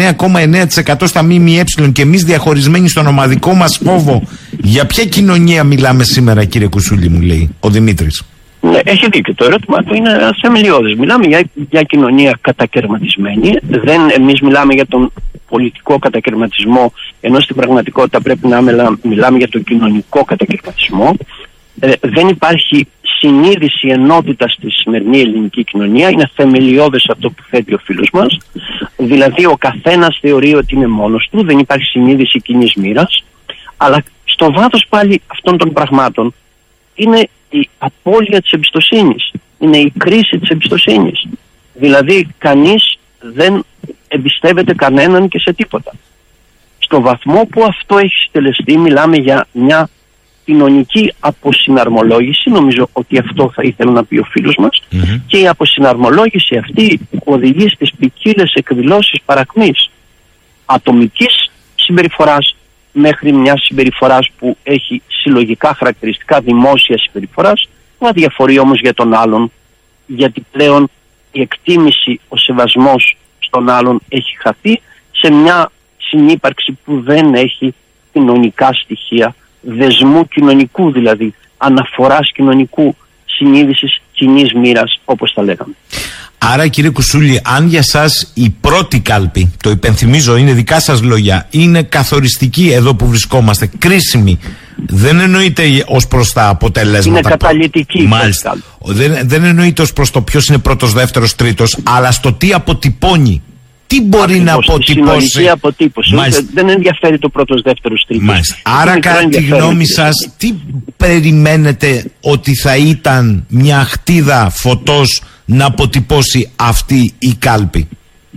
99,9% στα ΜΜΕ και εμείς διαχωρισμένοι στον ομαδικό μας φόβο, για ποια κοινωνία μιλάμε σήμερα, κύριε Κουσούλη, μου λέει ο Δημήτρης? Ναι, έχει δίκιο. Το ερώτημα του είναι θεμελιώδες. Μιλάμε για κοινωνία κατακερματισμένη. Εμείς μιλάμε για τον πολιτικό κατακερματισμό, ενώ στην πραγματικότητα πρέπει να μιλάμε για τον κοινωνικό κατακερματισμό. Δεν υπάρχει συνείδηση ενότητας στη σημερινή ελληνική κοινωνία. Είναι θεμελιώδες αυτό που θέτει ο φίλος μας. Δηλαδή ο καθένας θεωρεί ότι είναι μόνος του, δεν υπάρχει συνείδηση κοινής μοίρας. Αλλά στο βάθος πάλι αυτών των πραγμάτων είναι η απώλεια της εμπιστοσύνης. Είναι η κρίση της εμπιστοσύνης. Δηλαδή κανείς δεν εμπιστεύεται κανέναν και σε τίποτα. Στο βαθμό που αυτό έχει συντελεστεί, μιλάμε για μια κοινωνική αποσυναρμολόγηση. Νομίζω ότι αυτό θα ήθελα να πει ο φίλος μας. Και η αποσυναρμολόγηση αυτή οδηγεί στις ποικίλες εκδηλώσεις παρακμής, ατομικής συμπεριφοράς μέχρι μιας συμπεριφοράς που έχει συλλογικά χαρακτηριστικά δημόσια συμπεριφοράς, που αδιαφορεί όμως για τον άλλον, γιατί πλέον η εκτίμηση, ο σεβασμός στον άλλον έχει χαθεί σε μια συνύπαρξη που δεν έχει κοινωνικά στοιχεία, δεσμού κοινωνικού δηλαδή, αναφοράς κοινωνικού, συνείδησης κοινής μοίρας, όπως τα λέγαμε. Άρα, κύριε Κουσούλη, αν για σας η πρώτη κάλπη, το υπενθυμίζω, είναι δικά σας λόγια, είναι καθοριστική εδώ που βρισκόμαστε, κρίσιμη, δεν εννοείται ως προς τα αποτελέσματα. Είναι καταλυτική. Μάλιστα. Δεν εννοείται ως προς το ποιος είναι πρώτος, δεύτερος, τρίτος, αλλά στο τι αποτυπώνει. Τι μπορεί να αποτυπώσει. Συνολική αποτύπωση. Δεν ενδιαφέρει το πρώτος, δεύτερος, τρίτος. Μάλιστα. Άρα, κατά τη γνώμη σας, τι περιμένετε ότι θα ήταν μια χτίδα φωτός να αποτυπώσει αυτή η κάλπη?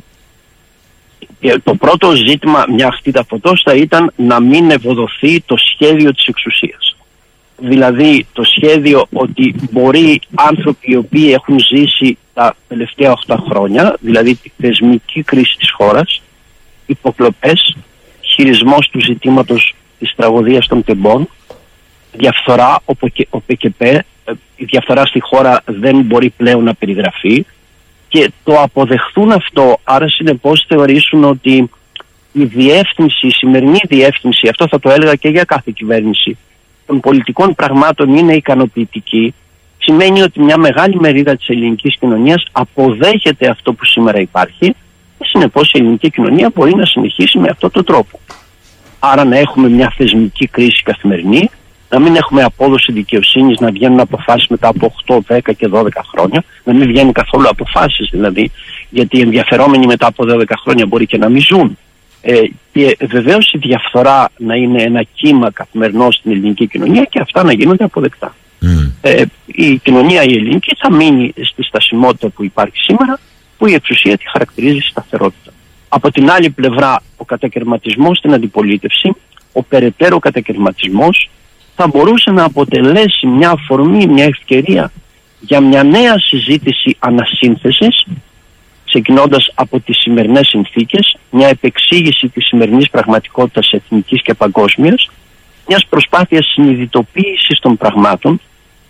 Το πρώτο ζήτημα, μια χτίδα φωτός, θα ήταν να μην ευοδοθεί το σχέδιο της εξουσίας. Δηλαδή το σχέδιο ότι μπορεί άνθρωποι οι οποίοι έχουν ζήσει τα τελευταία 8 χρόνια, δηλαδή τη θεσμική κρίση της χώρας, υποκλοπές, χειρισμός του ζητήματος της τραγωδίας των τεμπών, διαφθορά, ΟΠΕΚΕΠΕ, η διαφθορά στη χώρα δεν μπορεί πλέον να περιγραφεί, και το αποδεχθούν αυτό, άρα συνεπώς θεωρήσουν ότι η διεύθυνση, η σημερινή διεύθυνση, αυτό θα το έλεγα και για κάθε κυβέρνηση, των πολιτικών πραγμάτων είναι ικανοποιητική, σημαίνει ότι μια μεγάλη μερίδα της ελληνικής κοινωνίας αποδέχεται αυτό που σήμερα υπάρχει και συνεπώς η ελληνική κοινωνία μπορεί να συνεχίσει με αυτόν τον τρόπο. Άρα να έχουμε μια θεσμική κρίση καθημερινή, να μην έχουμε απόδοση δικαιοσύνης, να βγαίνουν αποφάσεις μετά από 8, 10 και 12 χρόνια, να μην βγαίνουν καθόλου αποφάσεις δηλαδή, γιατί οι ενδιαφερόμενοι μετά από 12 χρόνια μπορεί και να μην ζουν. Και βεβαίως η διαφθορά να είναι ένα κύμα καθημερινό στην ελληνική κοινωνία και αυτά να γίνονται αποδεκτά. Η κοινωνία η ελληνική θα μείνει στη στασιμότητα που υπάρχει σήμερα, που η εξουσία τη χαρακτηρίζει σταθερότητα. Από την άλλη πλευρά, ο κατακερματισμός στην αντιπολίτευση, ο περαιτέρω κατακερματισμός, θα μπορούσε να αποτελέσει μια αφορμή, μια ευκαιρία για μια νέα συζήτηση ανασύνθεσης, ξεκινώντας από τις σημερινές συνθήκες, μια επεξήγηση της σημερινής πραγματικότητας εθνικής και παγκόσμιας, μιας προσπάθειας συνειδητοποίησης των πραγμάτων,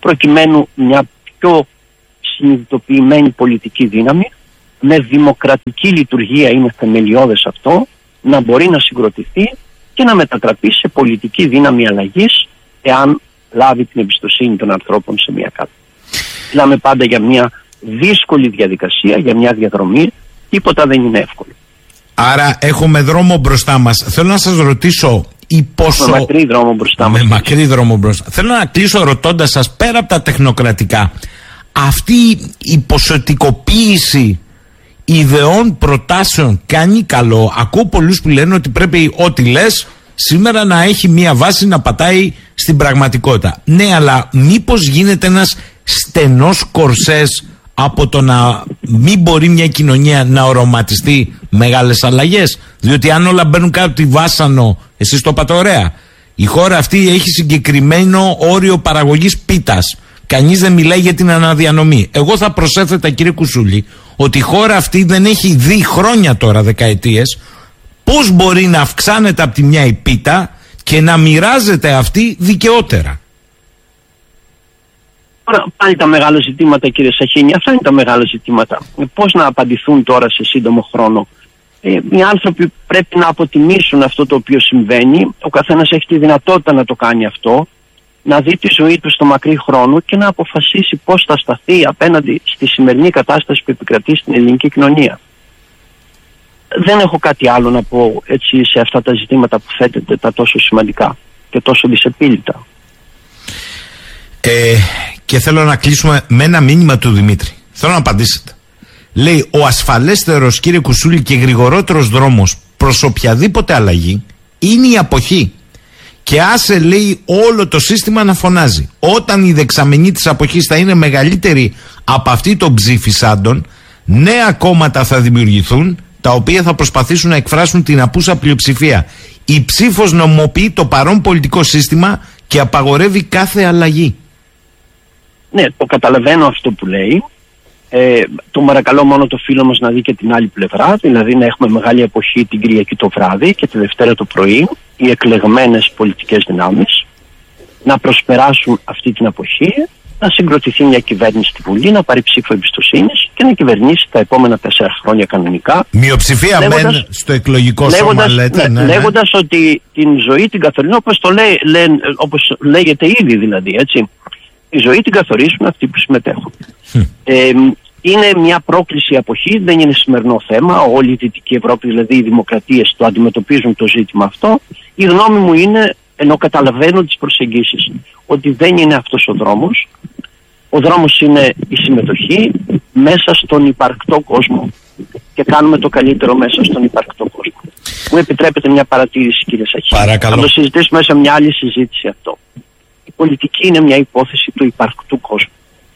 προκειμένου μια πιο συνειδητοποιημένη πολιτική δύναμη με δημοκρατική λειτουργία, είναι θεμελιώδες αυτό, να μπορεί να συγκροτηθεί και να μετατραπεί σε πολιτική δύναμη αλλαγής, εάν λάβει την εμπιστοσύνη των ανθρώπων σε μια κάλπη. Μιλάμε πάντα για μια δύσκολη διαδικασία, για μια διαδρομή, τίποτα δεν είναι εύκολο. Άρα έχουμε δρόμο μπροστά μας. Θέλω να σας ρωτήσω με μακρύ δρόμο μπροστά μας. Με μακρύ δρόμο μπροστά. Θέλω να κλείσω ρωτώντας σας, πέρα από τα τεχνοκρατικά, αυτή η ποσοτικοποίηση ιδεών, προτάσεων κάνει καλό? Ακούω πολλούς που λένε ότι πρέπει ό,τι λες σήμερα να έχει μία βάση να πατάει στην πραγματικότητα. Ναι, αλλά μήπως γίνεται ένας στενός κορσές από το να μην μπορεί μια κοινωνία να οραματιστεί μεγάλες αλλαγές? Διότι αν όλα μπαίνουν κάτω τη βάσανο, εσείς το είπατε ωραία, η χώρα αυτή έχει συγκεκριμένο όριο παραγωγής πίτας. Κανείς δεν μιλάει για την αναδιανομή. Εγώ θα προσέθετα, κύριε Κουσούλη, ότι η χώρα αυτή δεν έχει δει χρόνια τώρα, δεκαετίες, πώς μπορεί να αυξάνεται από τη μια η πίτα και να μοιράζεται αυτή δικαιότερα. Πάλι τα μεγάλα ζητήματα, κύριε Σαχίνη, αυτά είναι τα μεγάλα ζητήματα. Πώς να απαντηθούν τώρα σε σύντομο χρόνο? Οι άνθρωποι πρέπει να αποτιμήσουν αυτό το οποίο συμβαίνει. Ο καθένας έχει τη δυνατότητα να το κάνει αυτό, να δει τη ζωή του στο μακρύ χρόνο και να αποφασίσει πώς θα σταθεί απέναντι στη σημερινή κατάσταση που επικρατεί στην ελληνική κοινωνία. Δεν έχω κάτι άλλο να πω έτσι σε αυτά τα ζητήματα που θέτετε, τα τόσο σημαντικά και τόσο δυσεπίλητα. Και θέλω να κλείσουμε με ένα μήνυμα του Δημήτρη. Θέλω να απαντήσετε. Λέει, ο ασφαλέστερος, κύριε Κουσούλη, και γρηγορότερος δρόμος προς οποιαδήποτε αλλαγή είναι η αποχή. Και άσε, λέει, όλο το σύστημα να φωνάζει. Όταν η δεξαμενή της αποχής θα είναι μεγαλύτερη από αυτή των ψήφισάντων, νέα κόμματα θα δημιουργηθούν, τα οποία θα προσπαθήσουν να εκφράσουν την απούσα πλειοψηφία. Η ψήφος νομοποιεί το παρόν πολιτικό σύστημα και απαγορεύει κάθε αλλαγή. Ναι, το καταλαβαίνω αυτό που λέει. Το παρακαλώ μόνο το φίλο μας να δει και την άλλη πλευρά, δηλαδή να έχουμε μεγάλη αποχή την Κυριακή το βράδυ και τη Δευτέρα το πρωί, οι εκλεγμένες πολιτικές δυνάμεις να προσπεράσουν αυτή την αποχή, να συγκροτηθεί μια κυβέρνηση στη Βουλή, να πάρει ψήφο εμπιστοσύνης και να κυβερνήσει τα επόμενα 4 χρόνια κανονικά. Μειοψηφία μεν στο εκλογικό σώμα, λέτε. Ναι. Λέγοντας ότι την ζωή την καθορίζουν, όπως λέγεται ήδη δηλαδή, έτσι. Η ζωή την καθορίζουν αυτοί που συμμετέχουν. Είναι μια πρόκληση αποχή, δεν είναι σημερινό θέμα. Όλη η Δυτική Ευρώπη, δηλαδή οι δημοκρατίες, το αντιμετωπίζουν το ζήτημα αυτό. Η γνώμη μου είναι, ενώ καταλαβαίνω τις προσεγγίσεις, ότι δεν είναι αυτός ο δρόμος. Ο δρόμος είναι η συμμετοχή μέσα στον υπαρκτό κόσμο. Και κάνουμε το καλύτερο μέσα στον υπαρκτό κόσμο. Μου επιτρέπετε μια παρατήρηση, κύριε Σαχίνη? Παρακαλώ. Θα το συζητήσουμε σε μια άλλη συζήτηση αυτό. Η πολιτική είναι μια υπόθεση του υπαρκτού κόσμου.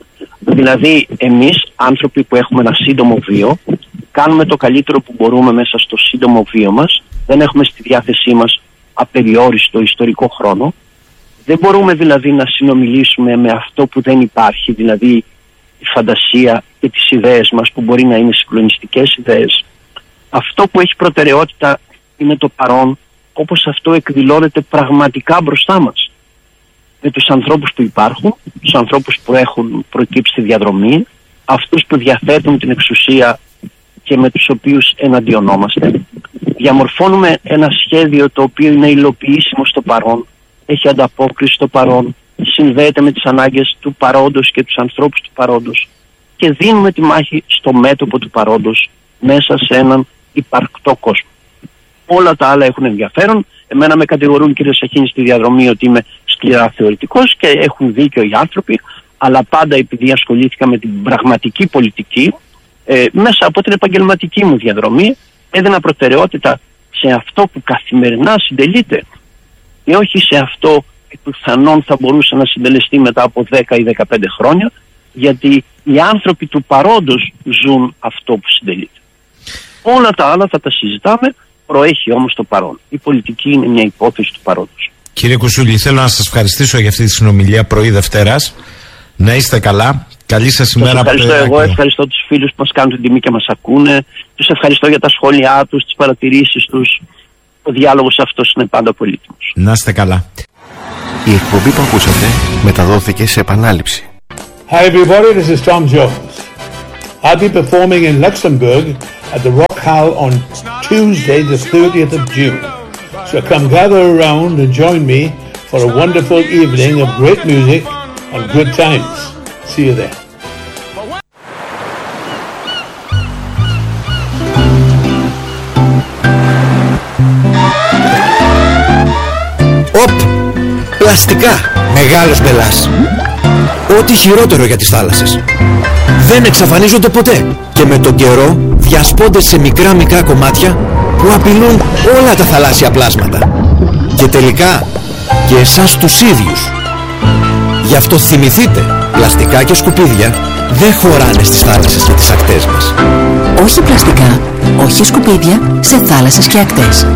Δηλαδή εμείς, άνθρωποι που έχουμε ένα σύντομο βίο, κάνουμε το καλύτερο που μπορούμε μέσα στο σύντομο βίο μας. Δεν έχουμε στη διάθεσή μας απεριόριστο ιστορικό χρόνο. Δεν μπορούμε δηλαδή να συνομιλήσουμε με αυτό που δεν υπάρχει, δηλαδή η φαντασία και τις ιδέες μας που μπορεί να είναι συγκλονιστικές ιδέες. Αυτό που έχει προτεραιότητα είναι το παρόν, όπως αυτό εκδηλώνεται πραγματικά μπροστά μας. Με τους ανθρώπους που υπάρχουν, τους ανθρώπους που έχουν προκύψει στη διαδρομή, αυτούς που διαθέτουν την εξουσία και με τους οποίους εναντιονόμαστε. Διαμορφώνουμε ένα σχέδιο το οποίο είναι υλοποιήσιμο στο παρόν, έχει ανταπόκριση στο παρόν, συνδέεται με τις ανάγκες του παρόντος και τους ανθρώπους του παρόντος και δίνουμε τη μάχη στο μέτωπο του παρόντος μέσα σε έναν υπαρκτό κόσμο. Όλα τα άλλα έχουν ενδιαφέρον. Εμένα με κατηγορούν, κύριε Σαχίνη, στη διαδρομή ότι είμαι σκληρά θεωρητικός και έχουν δίκιο οι άνθρωποι, αλλά πάντα επειδή ασχολήθηκα με την πραγματική πολιτική, μέσα από την επαγγελματική μου διαδρομή έδινα προτεραιότητα σε αυτό που καθημερινά συντελείται και όχι σε αυτό που πιθανόν θα μπορούσε να συντελεστεί μετά από 10 ή 15 χρόνια, γιατί οι άνθρωποι του παρόντος ζουν αυτό που συντελείται. Όλα τα άλλα θα τα συζητάμε, προέχει όμως το παρόν. Η πολιτική είναι μια υπόθεση του παρόντος. Κύριε Κουσούλη, θέλω να σας ευχαριστήσω για αυτή τη συνομιλία πρωί Δευτέρας. Να είστε καλά. Καλή σας ημέρα. Ευχαριστώ εγώ, ευχαριστώ τους φίλους που μας κάνουν την τιμή και μας ακούνε. Τους ευχαριστώ για τα σχόλιά τους, τις παρατηρήσεις τους. Ο διάλογος αυτός είναι πάντα πολύτιμος. Να είστε καλά. Η εκπομπή που ακούσατε μεταδόθηκε σε επανάληψη. Hi everybody, this is Tom Jones. I'll be performing in Luxembourg at the Rock Hall on Tuesday the 30th of June. So come gather around and join me for a wonderful evening of great music and good times. See you there. Πλαστικά, μεγάλος μπελάς. Ό,τι χειρότερο για τις θάλασσες. Δεν εξαφανίζονται ποτέ και με τον καιρό διασπώνται σε μικρά κομμάτια που απειλούν όλα τα θαλάσσια πλάσματα. Και τελικά και εσάς τους ίδιους. Γι' αυτό θυμηθείτε, πλαστικά και σκουπίδια δεν χωράνε στις θάλασσες και τις ακτές μας. Όχι πλαστικά, όχι σκουπίδια σε θάλασσες και ακτές.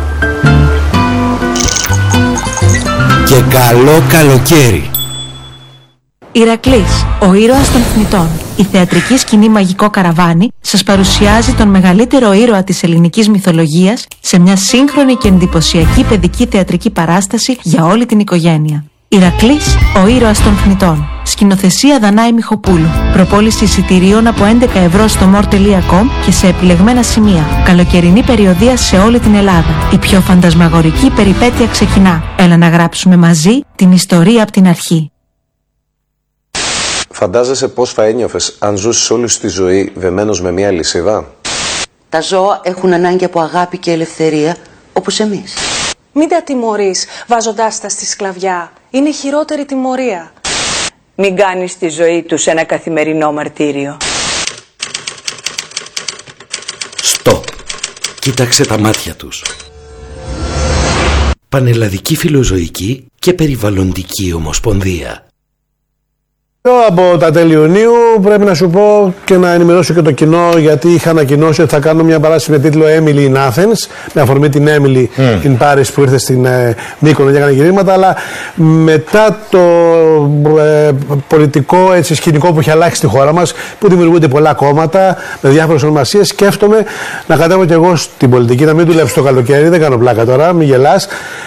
Και καλό καλοκαίρι. Ηρακλής, ο ήρωας των θνητών. Η θεατρική σκηνή Μαγικό Καραβάνι σας παρουσιάζει τον μεγαλύτερο ήρωα της ελληνικής μυθολογίας σε μια σύγχρονη και εντυπωσιακή παιδική θεατρική παράσταση για όλη την οικογένεια. Ηρακλής, ο ήρωας των θνητών. Σκηνοθεσία Δανάη Μιχοπούλου. Προπόληση εισιτηρίων από 11 ευρώ στο more.com και σε επιλεγμένα σημεία. Καλοκαιρινή περιοδεία σε όλη την Ελλάδα. Η πιο φαντασμαγορική περιπέτεια ξεκινά. Έλα να γράψουμε μαζί την ιστορία από την αρχή. Φαντάζεσαι πώς θα ένιωθες αν ζούσες όλη σου τη ζωή δεμένος με μία λυσίδα? Τα ζώα έχουν ανάγκη από αγάπη και ελευθερία, όπως εμείς. Μην τα τιμωρείς βάζοντάς τα στη σκλαβιά. Είναι χειρότερη τιμωρία. Μην κάνεις τη ζωή τους ένα καθημερινό μαρτύριο. Στοπ. Κοίταξε τα μάτια τους. Πανελλαδική Φιλοζωική και Περιβαλλοντική Ομοσπονδία. Από τα τέλη Ιουνίου πρέπει να σου πω και να ενημερώσω και το κοινό, γιατί είχα ανακοινώσει ότι θα κάνω μια παράσταση με τίτλο Emily in Athens, με αφορμή την Emily in Paris που ήρθε στην Μύκονο και έκανε γυρίσματα, αλλά μετά το πολιτικό σκηνικό που έχει αλλάξει στη χώρα μας, που δημιουργούνται πολλά κόμματα με διάφορες ονομασίες, σκέφτομαι να κατέβω και εγώ στην πολιτική, να μην δουλέψω το καλοκαίρι, δεν κάνω πλάκα τώρα, μην γελάς.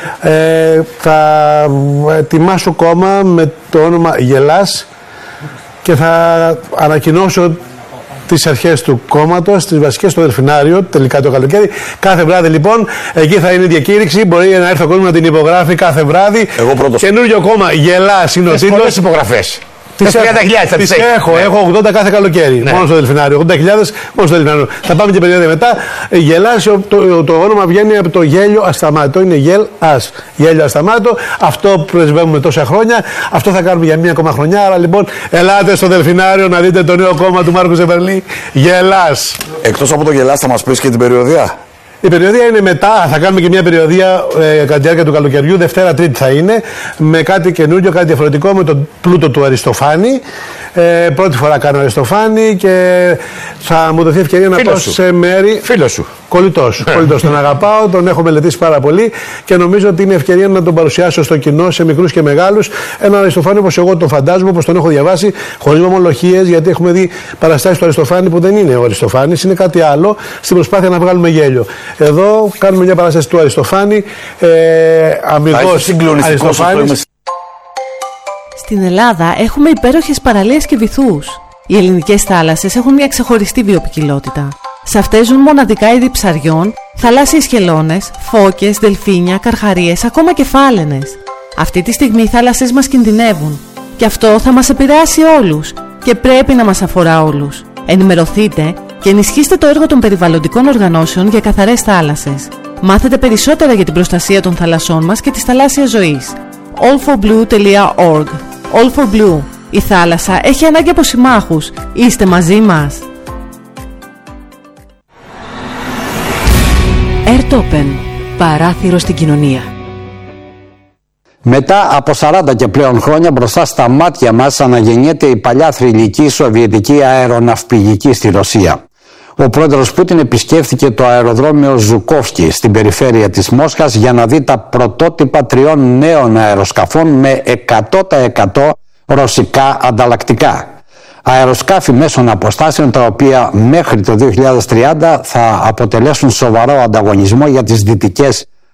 Θα ετοιμάσω κόμμα με το όνομα Γελάς και θα ανακοινώσω τις αρχές του κόμματος, τις βασικές στο Δελφινάριο, τελικά το καλοκαίρι. Κάθε βράδυ λοιπόν, εκεί θα είναι η διακήρυξη. Μπορεί να έρθει ο κόσμος να την υπογράφει κάθε βράδυ. Εγώ πρώτος. Καινούριο κόμμα, Γελάς είναι ο τίτλος. Πολλές υπογραφές. Τις έχω 80 κάθε καλοκαίρι. Ναι. Μόνο στο Δελφινάριο. 80.000 μόνο στο Δελφινάριο. Θα πάμε και περίοδο μετά. Γελάς, το όνομα βγαίνει από το γέλιο ασταμάτητο. Είναι γελ-ας. Γέλιο ασταμάτητο. Αυτό πρεσβεύουμε τόσα χρόνια. Αυτό θα κάνουμε για μία ακόμα χρονιά. Άρα λοιπόν, ελάτε στο Δελφινάριο να δείτε το νέο κόμμα του Μάρκου Ζεβερλή. Γελάς. Εκτός από το Γελάς, θα μας πεις και την περιοδία? Η περιοδία είναι μετά, θα κάνουμε και μια περιοδία κατά τη διάρκεια του καλοκαιριού, Δευτέρα Τρίτη θα είναι, με κάτι καινούριο, κάτι διαφορετικό, με τον πλούτο του Αριστοφάνη. Πρώτη φορά κάνω Αριστοφάνη και θα μου δοθεί ευκαιρία να πάω σε μέρη. Φίλο σου. Κολλητός. Τον αγαπάω, τον έχω μελετήσει πάρα πολύ και νομίζω ότι είναι ευκαιρία να τον παρουσιάσω στο κοινό, σε μικρούς και μεγάλους. Έναν Αριστοφάνη όπως εγώ τον φαντάζομαι, όπως τον έχω διαβάσει, χωρίς ομολογίες, γιατί έχουμε δει παραστάσεις του Αριστοφάνη που δεν είναι ο Αριστοφάνης, είναι κάτι άλλο, στην προσπάθεια να βγάλουμε γέλιο. Εδώ κάνουμε μια παράσταση του Αριστοφάνη, αμυγός Αριστοφάνης. Στην Ελλάδα έχουμε υπέροχες παραλίες και βυθούς. Οι ελληνικές θάλασσες έχουν μια ξεχωριστή βιοποικιλότητα. Σε αυτές ζουν μοναδικά είδη ψαριών, θαλάσσιες χελώνες, φώκες, δελφίνια, καρχαρίες, ακόμα και φάλαινες. Αυτή τη στιγμή οι θάλασσες μας κινδυνεύουν. Και αυτό θα μας επηρεάσει όλους και πρέπει να μας αφορά όλους. Ενημερωθείτε και ενισχύστε το έργο των περιβαλλοντικών οργανώσεων για καθαρές θάλασσες. Μάθετε περισσότερα για την προστασία των θαλασσών μας και της θαλάσσιας ζωής. allforblue.org. All for Blue. Η θάλασσα έχει ανάγκη από συμμάχους. Είστε μαζί μας. Airtopen. Παράθυρο στην κοινωνία. Μετά από 40 και πλέον χρόνια μπροστά στα μάτια μας αναγεννιέται η παλιά θρυλική σοβιετική αεροναυπηγική στη Ρωσία. Ο πρόεδρος Πούτιν επισκέφθηκε το αεροδρόμιο Ζουκόφσκι στην περιφέρεια της Μόσχας για να δει τα πρωτότυπα 3 νέων αεροσκαφών με 100% ρωσικά ανταλλακτικά. Αεροσκάφη μέσων αποστάσεων τα οποία μέχρι το 2030 θα αποτελέσουν σοβαρό ανταγωνισμό για τις δυτικές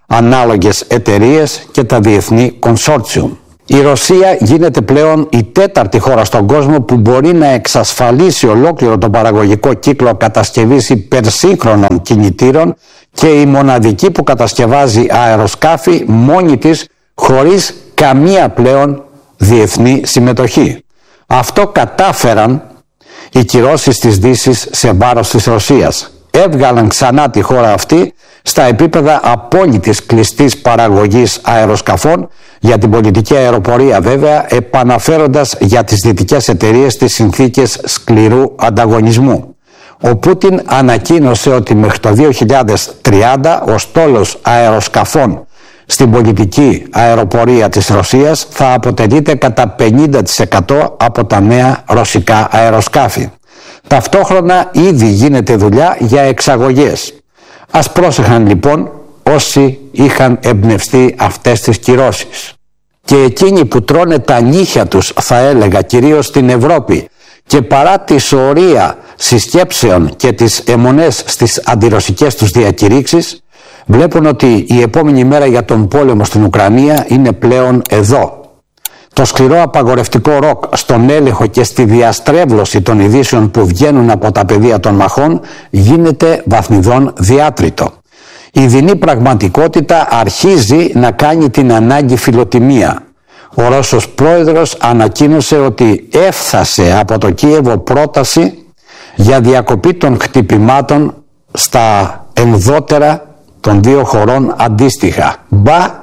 ανάλογες εταιρείες και τα διεθνή κονσόρτσιουμ. Η Ρωσία γίνεται πλέον η τέταρτη χώρα στον κόσμο που μπορεί να εξασφαλίσει ολόκληρο τον παραγωγικό κύκλο κατασκευής υπερσύγχρονων κινητήρων και η μοναδική που κατασκευάζει αεροσκάφη μόνη της χωρίς καμία πλέον διεθνή συμμετοχή. Αυτό κατάφεραν οι κυρώσεις της Δύσης σε βάρος της Ρωσίας. Έβγαλαν ξανά τη χώρα αυτή στα επίπεδα απόλυτης κλειστής παραγωγής αεροσκαφών, για την πολιτική αεροπορία βέβαια, επαναφέροντας για τις δυτικές εταιρείες τις συνθήκες σκληρού ανταγωνισμού. Ο Πούτιν ανακοίνωσε ότι μέχρι το 2030 ο στόλος αεροσκαφών στην πολιτική αεροπορία της Ρωσίας θα αποτελείται κατά 50% από τα νέα ρωσικά αεροσκάφη. Ταυτόχρονα ήδη γίνεται δουλειά για εξαγωγές. Ας πρόσεχαν λοιπόν όσοι είχαν εμπνευστεί αυτές τις κυρώσεις. Και εκείνοι που τρώνε τα νύχια τους, θα έλεγα, κυρίως στην Ευρώπη, και παρά τη σωρία συσκέψεων και τις αιμονές στις αντιρωσικές τους διακηρύξεις, βλέπουν ότι η επόμενη μέρα για τον πόλεμο στην Ουκρανία είναι πλέον εδώ. Το σκληρό απαγορευτικό ροκ στον έλεγχο και στη διαστρέβλωση των ειδήσεων που βγαίνουν από τα πεδία των μαχών γίνεται βαθμιδών διάτριτο. Η δεινή πραγματικότητα αρχίζει να κάνει την ανάγκη φιλοτιμία. Ο Ρώσος πρόεδρος ανακοίνωσε ότι έφτασε από το Κίεβο πρόταση για διακοπή των χτυπημάτων στα ενδότερα των δύο χωρών αντίστοιχα. Μπα,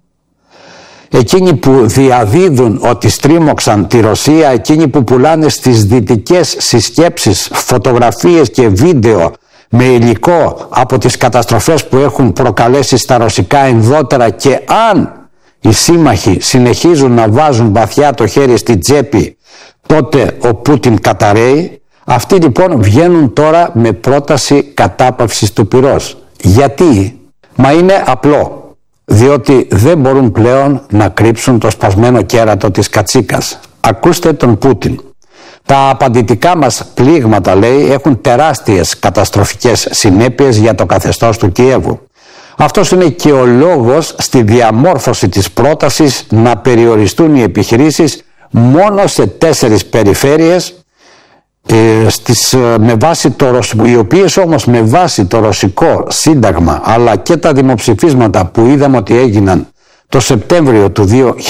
εκείνοι που διαδίδουν ότι στρίμωξαν τη Ρωσία, εκείνοι που πουλάνε στις δυτικές συσκέψεις φωτογραφίες και βίντεο με υλικό από τις καταστροφές που έχουν προκαλέσει στα ρωσικά ενδότερα, και αν οι σύμμαχοι συνεχίζουν να βάζουν βαθιά το χέρι στη τσέπη, τότε ο Πούτιν καταραίει. Αυτοί λοιπόν βγαίνουν τώρα με πρόταση κατάπαυσης του πυρός. Γιατί? Μα είναι απλό. Διότι δεν μπορούν πλέον να κρύψουν το σπασμένο κέρατο της κατσίκας. Ακούστε τον Πούτιν. Τα απαντητικά μας πλήγματα, λέει, έχουν τεράστιες καταστροφικές συνέπειες για το καθεστώς του Κιέβου. Αυτός είναι και ο λόγος στη διαμόρφωση της πρότασης να περιοριστούν οι επιχειρήσεις μόνο σε 4 περιφέρειες, οι οποίες όμως με βάση το ρωσικό σύνταγμα αλλά και τα δημοψηφίσματα που είδαμε ότι έγιναν το Σεπτέμβριο του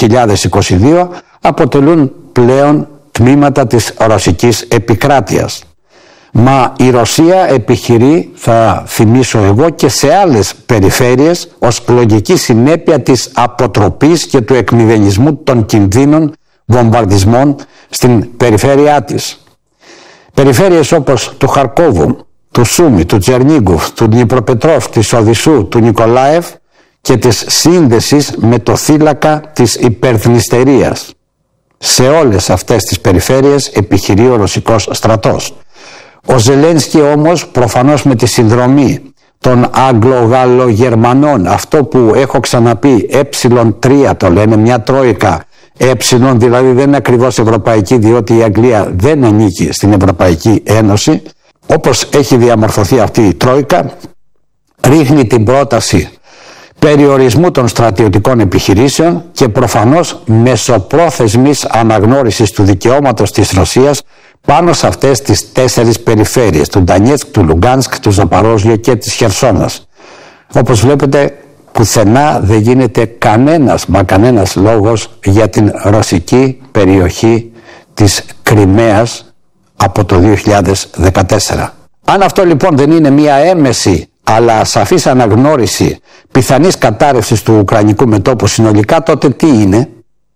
2022 αποτελούν πλέον τμήματα της ρωσικής επικράτειας. Μα η Ρωσία επιχειρεί, θα θυμίσω εγώ, και σε άλλες περιφέρειες ως λογική συνέπεια της αποτροπής και του εκμηδενισμού των κινδύνων βομβαρδισμών στην περιφέρειά της. Περιφέρειες όπως του Χαρκόβου, του Σούμι, του Τσερνίγκουφ, του Δνιπροπετρόφ, της Οδυσσού, του Νικολάεφ και της σύνδεσης με το θύλακα της υπερδνηστερίας. Σε όλες αυτές τις περιφέρειες επιχειρεί ο ρωσικός στρατός. Ο Ζελένσκι όμως, προφανώς με τη συνδρομή των Αγγλο-Γαλλο-Γερμανών, αυτό που έχω ξαναπεί, ε3 το λένε, μια τρόικα, δηλαδή δεν είναι ακριβώς ευρωπαϊκή, διότι η Αγγλία δεν ανήκει στην Ευρωπαϊκή Ένωση. Όπως έχει διαμορφωθεί αυτή η τρόικα, ρίχνει την πρόταση περιορισμού των στρατιωτικών επιχειρήσεων και προφανώς μεσοπρόθεσμης αναγνώρισης του δικαιώματος της Ρωσίας πάνω σε αυτές τις 4 περιφέρειες, του Ντανιέτσκ, του Λουγκάνσκ, του Ζαπαρόζιο και της Χερσόνας. Όπως βλέπετε, πουθενά δεν γίνεται κανένας λόγος για την ρωσική περιοχή της Κριμαίας από το 2014. Αν αυτό λοιπόν δεν είναι μια έμεση αλλά σαφής αναγνώριση πιθανής κατάρρευσης του ουκρανικού μετώπου συνολικά, τότε τι είναι?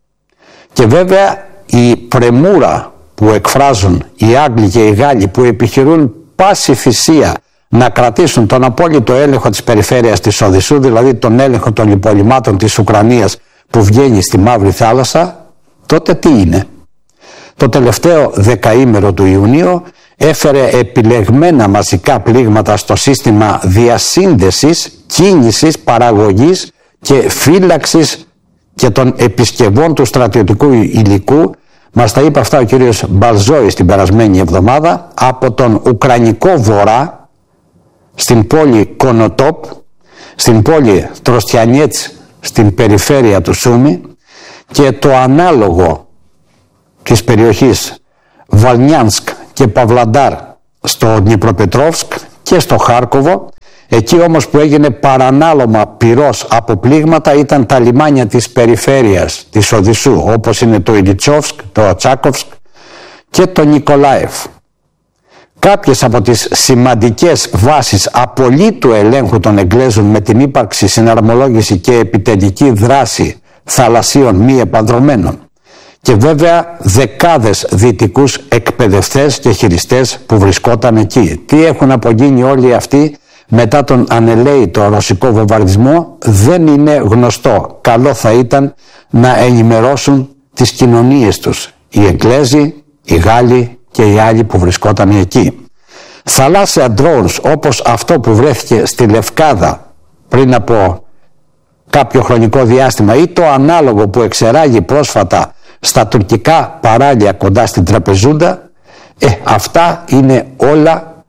Και βέβαια η πρεμούρα που εκφράζουν οι Άγγλοι και οι Γάλλοι, που επιχειρούν πάση θυσία να κρατήσουν τον απόλυτο έλεγχο της περιφέρειας της Οδυσσού, δηλαδή τον έλεγχο των υπολειμμάτων της Ουκρανίας που βγαίνει στη Μαύρη Θάλασσα, τότε τι είναι? Το τελευταίο δεκαήμερο του Ιουνίου έφερε επιλεγμένα μαζικά πλήγματα στο σύστημα διασύνδεσης, κίνησης, παραγωγής και φύλαξης και των επισκευών του στρατιωτικού υλικού. Μας τα είπε αυτά ο κύριος Μπαλζόης την περασμένη εβδομάδα, από τον Ουκρανικό βορρά στην πόλη Κονοτόπ, στην πόλη Τροστιανιέτς στην περιφέρεια του Σούμι και το ανάλογο της περιοχής Βαλνιάνσκ και Παυλαντάρ στο Δνιπροπετρόφσκ και στο Χάρκοβο. Εκεί όμως που έγινε παρανάλωμα πυρός από πλήγματα ήταν τα λιμάνια της περιφέρειας της Οδυσσού, όπως είναι το Ηλιτσόφσκ, το Τσάκοφσκ και το Νικολάεφ. Κάποιες από τις σημαντικές βάσεις απολύτου ελέγχου των Εγγλέζων με την ύπαρξη, συναρμολόγηση και επιτελική δράση θαλασσίων μη επανδρωμένων. Και βέβαια δεκάδες δυτικούς εκπαιδευτές και χειριστές που βρισκόταν εκεί. Τι έχουν απογίνει όλοι αυτοί μετά τον ανελαίητο ρωσικό βομβαρδισμό δεν είναι γνωστό. Καλό θα ήταν να ενημερώσουν τις κοινωνίες τους οι Εγγλέζοι, οι Γάλλοι και οι άλλοι που βρισκόταν εκεί. Θαλάσσια drones όπως αυτό που βρέθηκε στη Λευκάδα πριν από κάποιο χρονικό διάστημα ή το ανάλογο που εξεράγει πρόσφατα στα τουρκικά παράλια κοντά στην Τραπεζούντα, αυτά είναι όλα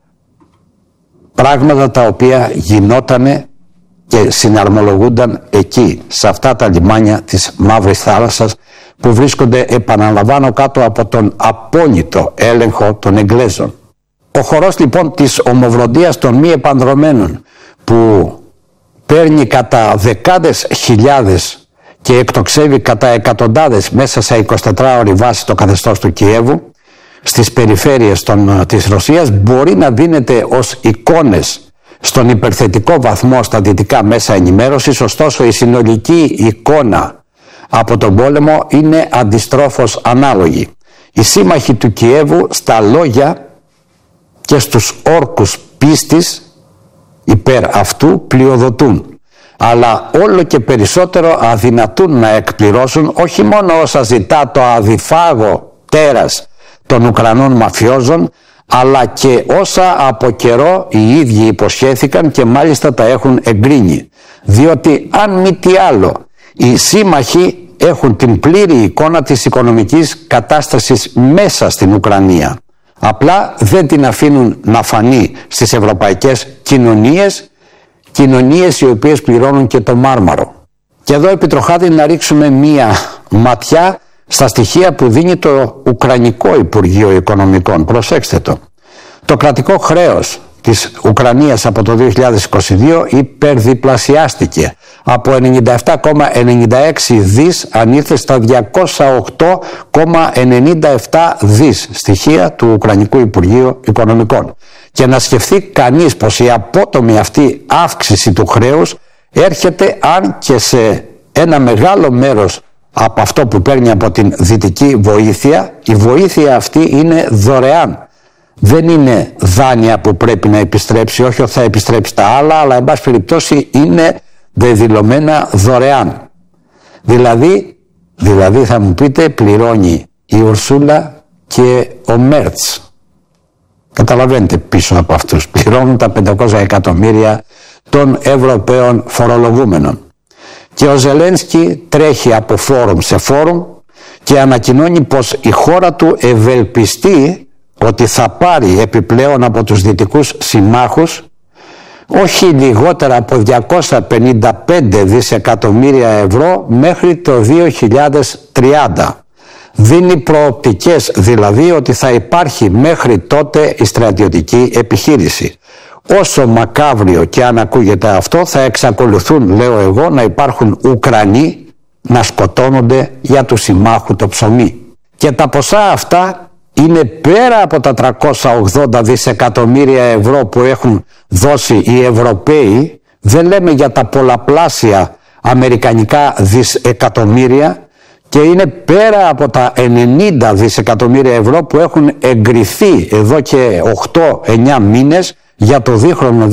πράγματα τα οποία γινότανε και συναρμολογούνταν εκεί, σε αυτά τα λιμάνια της Μαύρης Θάλασσας που βρίσκονται, επαναλαμβάνω, κάτω από τον απόλυτο έλεγχο των Εγγλέζων. Ο χορός λοιπόν της ομοβροντίας των μη επανδρωμένων που παίρνει κατά δεκάδες χιλιάδες και εκτοξεύει κατά εκατοντάδες μέσα σε 24ωρη βάση το καθεστώς του Κιέβου στις περιφέρειες της Ρωσίας μπορεί να δίνεται ως εικόνες στον υπερθετικό βαθμό στα δυτικά μέσα ενημέρωσης, ωστόσο η συνολική εικόνα από τον πόλεμο είναι αντιστρόφως ανάλογη. Οι σύμμαχοι του Κιέβου στα λόγια και στους όρκους πίστης υπέρ αυτού πλειοδοτούν, αλλά όλο και περισσότερο αδυνατούν να εκπληρώσουν όχι μόνο όσα ζητά το αδιφάγο τέρας των Ουκρανών μαφιόζων, αλλά και όσα από καιρό οι ίδιοι υποσχέθηκαν και μάλιστα τα έχουν εγκρίνει. Διότι αν μη τι άλλο, οι σύμμαχοι έχουν την πλήρη εικόνα της οικονομικής κατάστασης μέσα στην Ουκρανία. Απλά δεν την αφήνουν να φανεί στις ευρωπαϊκές κοινωνίες οι οποίες πληρώνουν και το μάρμαρο. Και εδώ επιτροχάται να ρίξουμε μία ματιά στα στοιχεία που δίνει το Ουκρανικό Υπουργείο Οικονομικών. Προσέξτε το. Το κρατικό χρέος της Ουκρανίας από το 2022 υπερδιπλασιάστηκε. Από 97,96 δις ανήρθε στα 208,97 δις, στοιχεία του Ουκρανικού Υπουργείου Οικονομικών. Και να σκεφτεί κανείς πως η απότομη αυτή αύξηση του χρέους έρχεται αν και σε ένα μεγάλο μέρος από αυτό που παίρνει από την δυτική βοήθεια. Η βοήθεια αυτή είναι δωρεάν. Δεν είναι δάνεια που πρέπει να επιστρέψει, όχι ότι θα επιστρέψει τα άλλα, αλλά εν πάση περιπτώσει είναι δεδηλωμένα δωρεάν. Δηλαδή θα μου πείτε, πληρώνει η Ουρσούλα και ο Μέρτς. Καταλαβαίνετε, πίσω από αυτούς πληρώνουν τα 500 εκατομμύρια των Ευρωπαίων φορολογούμενων. Και ο Ζελένσκι τρέχει από φόρουμ σε φόρουμ και ανακοινώνει πως η χώρα του ευελπιστεί ότι θα πάρει επιπλέον από τους δυτικούς συμμάχους όχι λιγότερα από 255 δισεκατομμύρια ευρώ μέχρι το 2030. Δίνει προοπτικές δηλαδή ότι θα υπάρχει μέχρι τότε η στρατιωτική επιχείρηση. Όσο μακάβριο και αν ακούγεται αυτό, θα εξακολουθούν, λέω εγώ, να υπάρχουν Ουκρανοί να σκοτώνονται για του συμμάχου το ψωμί. Και τα ποσά αυτά είναι πέρα από τα 380 δισεκατομμύρια ευρώ που έχουν δώσει οι Ευρωπαίοι. Δεν λέμε για τα πολλαπλάσια αμερικανικά δισεκατομμύρια, και είναι πέρα από τα 90 δισεκατομμύρια ευρώ που έχουν εγκριθεί εδώ και 8-9 μήνες για το δίχρονο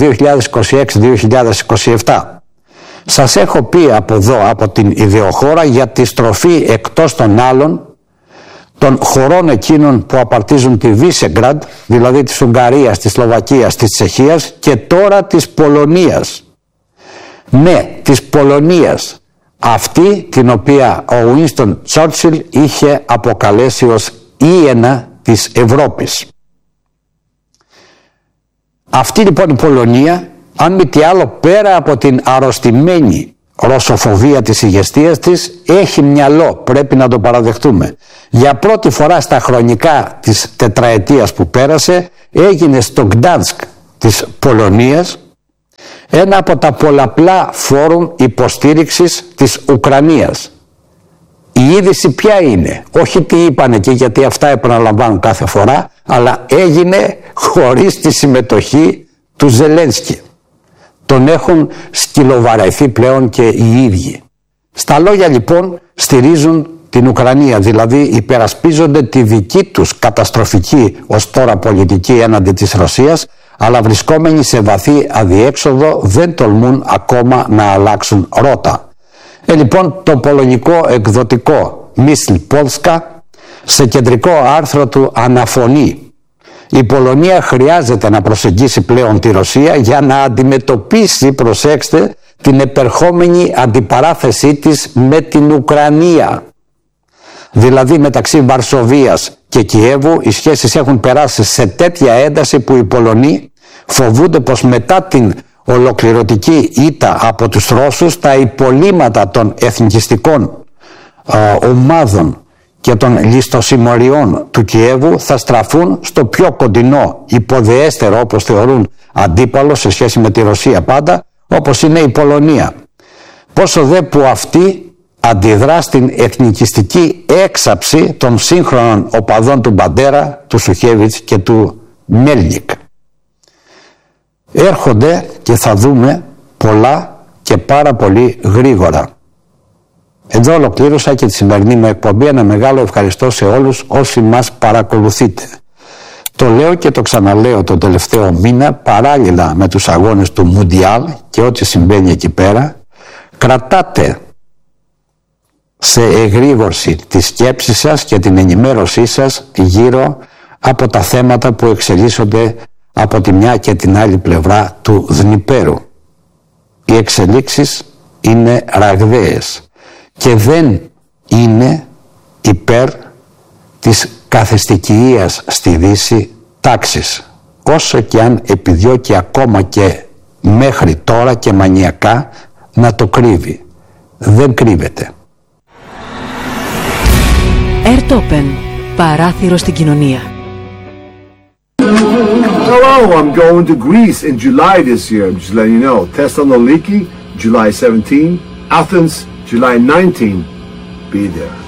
2026-2027. Σας έχω πει από εδώ, από την ιδεοχώρα, για τη στροφή εκτός των άλλων των χωρών εκείνων που απαρτίζουν τη Βίσεγκραντ, δηλαδή της Ουγγαρίας, της Σλοβακίας, της Τσεχίας και τώρα της Πολωνίας. Ναι, της Πολωνίας. Αυτή την οποία ο Ουίνστον Τσόρτσιλ είχε αποκαλέσει ως Ιένα της Ευρώπης. Αυτή λοιπόν η Πολωνία αν μη τι άλλο, πέρα από την αρρωστημένη ρωσοφοβία της ηγεσίας της, έχει μυαλό, πρέπει να το παραδεχτούμε. Για πρώτη φορά στα χρονικά της τετραετίας που πέρασε, έγινε στο Γκτάνσκ της Πολωνίας ένα από τα πολλαπλά φόρουμ υποστήριξης της Ουκρανίας. Η είδηση ποια είναι? Όχι τι είπαν εκεί, γιατί αυτά επαναλαμβάνουν κάθε φορά, αλλά έγινε χωρίς τη συμμετοχή του Ζελένσκι. Τον έχουν σκυλοβαρεθεί πλέον και οι ίδιοι. Στα λόγια λοιπόν στηρίζουν την Ουκρανία, δηλαδή υπερασπίζονται τη δική τους καταστροφική ως τώρα πολιτική έναντι της Ρωσίας, αλλά βρισκόμενοι σε βαθύ αδιέξοδο δεν τολμούν ακόμα να αλλάξουν ρότα. Λοιπόν, το πολωνικό εκδοτικό Μίσλ Πόλσκα σε κεντρικό άρθρο του αναφωνεί: η Πολωνία χρειάζεται να προσεγγίσει πλέον τη Ρωσία για να αντιμετωπίσει, προσέξτε, την επερχόμενη αντιπαράθεσή της με την Ουκρανία. Δηλαδή μεταξύ Βαρσοβίας και Κιέβου οι σχέσεις έχουν περάσει σε τέτοια ένταση που οι Πολωνοί φοβούνται πως μετά την ολοκληρωτική ήττα από τους Ρώσους τα υπολείμματα των εθνικιστικών ομάδων και των ληστοσημωριών του Κιέβου θα στραφούν στο πιο κοντινό, υποδεέστερο όπως θεωρούν αντίπαλο σε σχέση με τη Ρωσία πάντα, όπως είναι η Πολωνία. Πόσο δε που αυτή αντιδρά στην εθνικιστική έξαψη των σύγχρονων οπαδών του Μπαντέρα, του Σουχέβιτς και του Μέλνικ. Έρχονται και θα δούμε πολλά και πάρα πολύ γρήγορα. Εδώ ολοκλήρωσα και τη σημερινή μου εκπομπή. Ένα μεγάλο ευχαριστώ σε όλους όσοι μας παρακολουθείτε. Το λέω και το ξαναλέω το τελευταίο μήνα, παράλληλα με τους αγώνες του Μουντιάλ και ό,τι συμβαίνει εκεί πέρα, κρατάτε σε εγρήγορση τη σκέψη σας και την ενημέρωσή σας γύρω από τα θέματα που εξελίσσονται από τη μια και την άλλη πλευρά του Δνιπέρου. Οι εξελίξεις είναι ραγδαίες και δεν είναι υπέρ της καθεστικιείας στη Δύση τάξης, όσο και αν επιδιώκει ακόμα και μέχρι τώρα και μανιακά να το κρύβει. Δεν κρύβεται. Airtopen. Παράθυρο στην κοινωνία. Hello, I'm going to Greece in July this year. I'm just letting you know. Thessaloniki, July 17. Athens, July 19. Be there.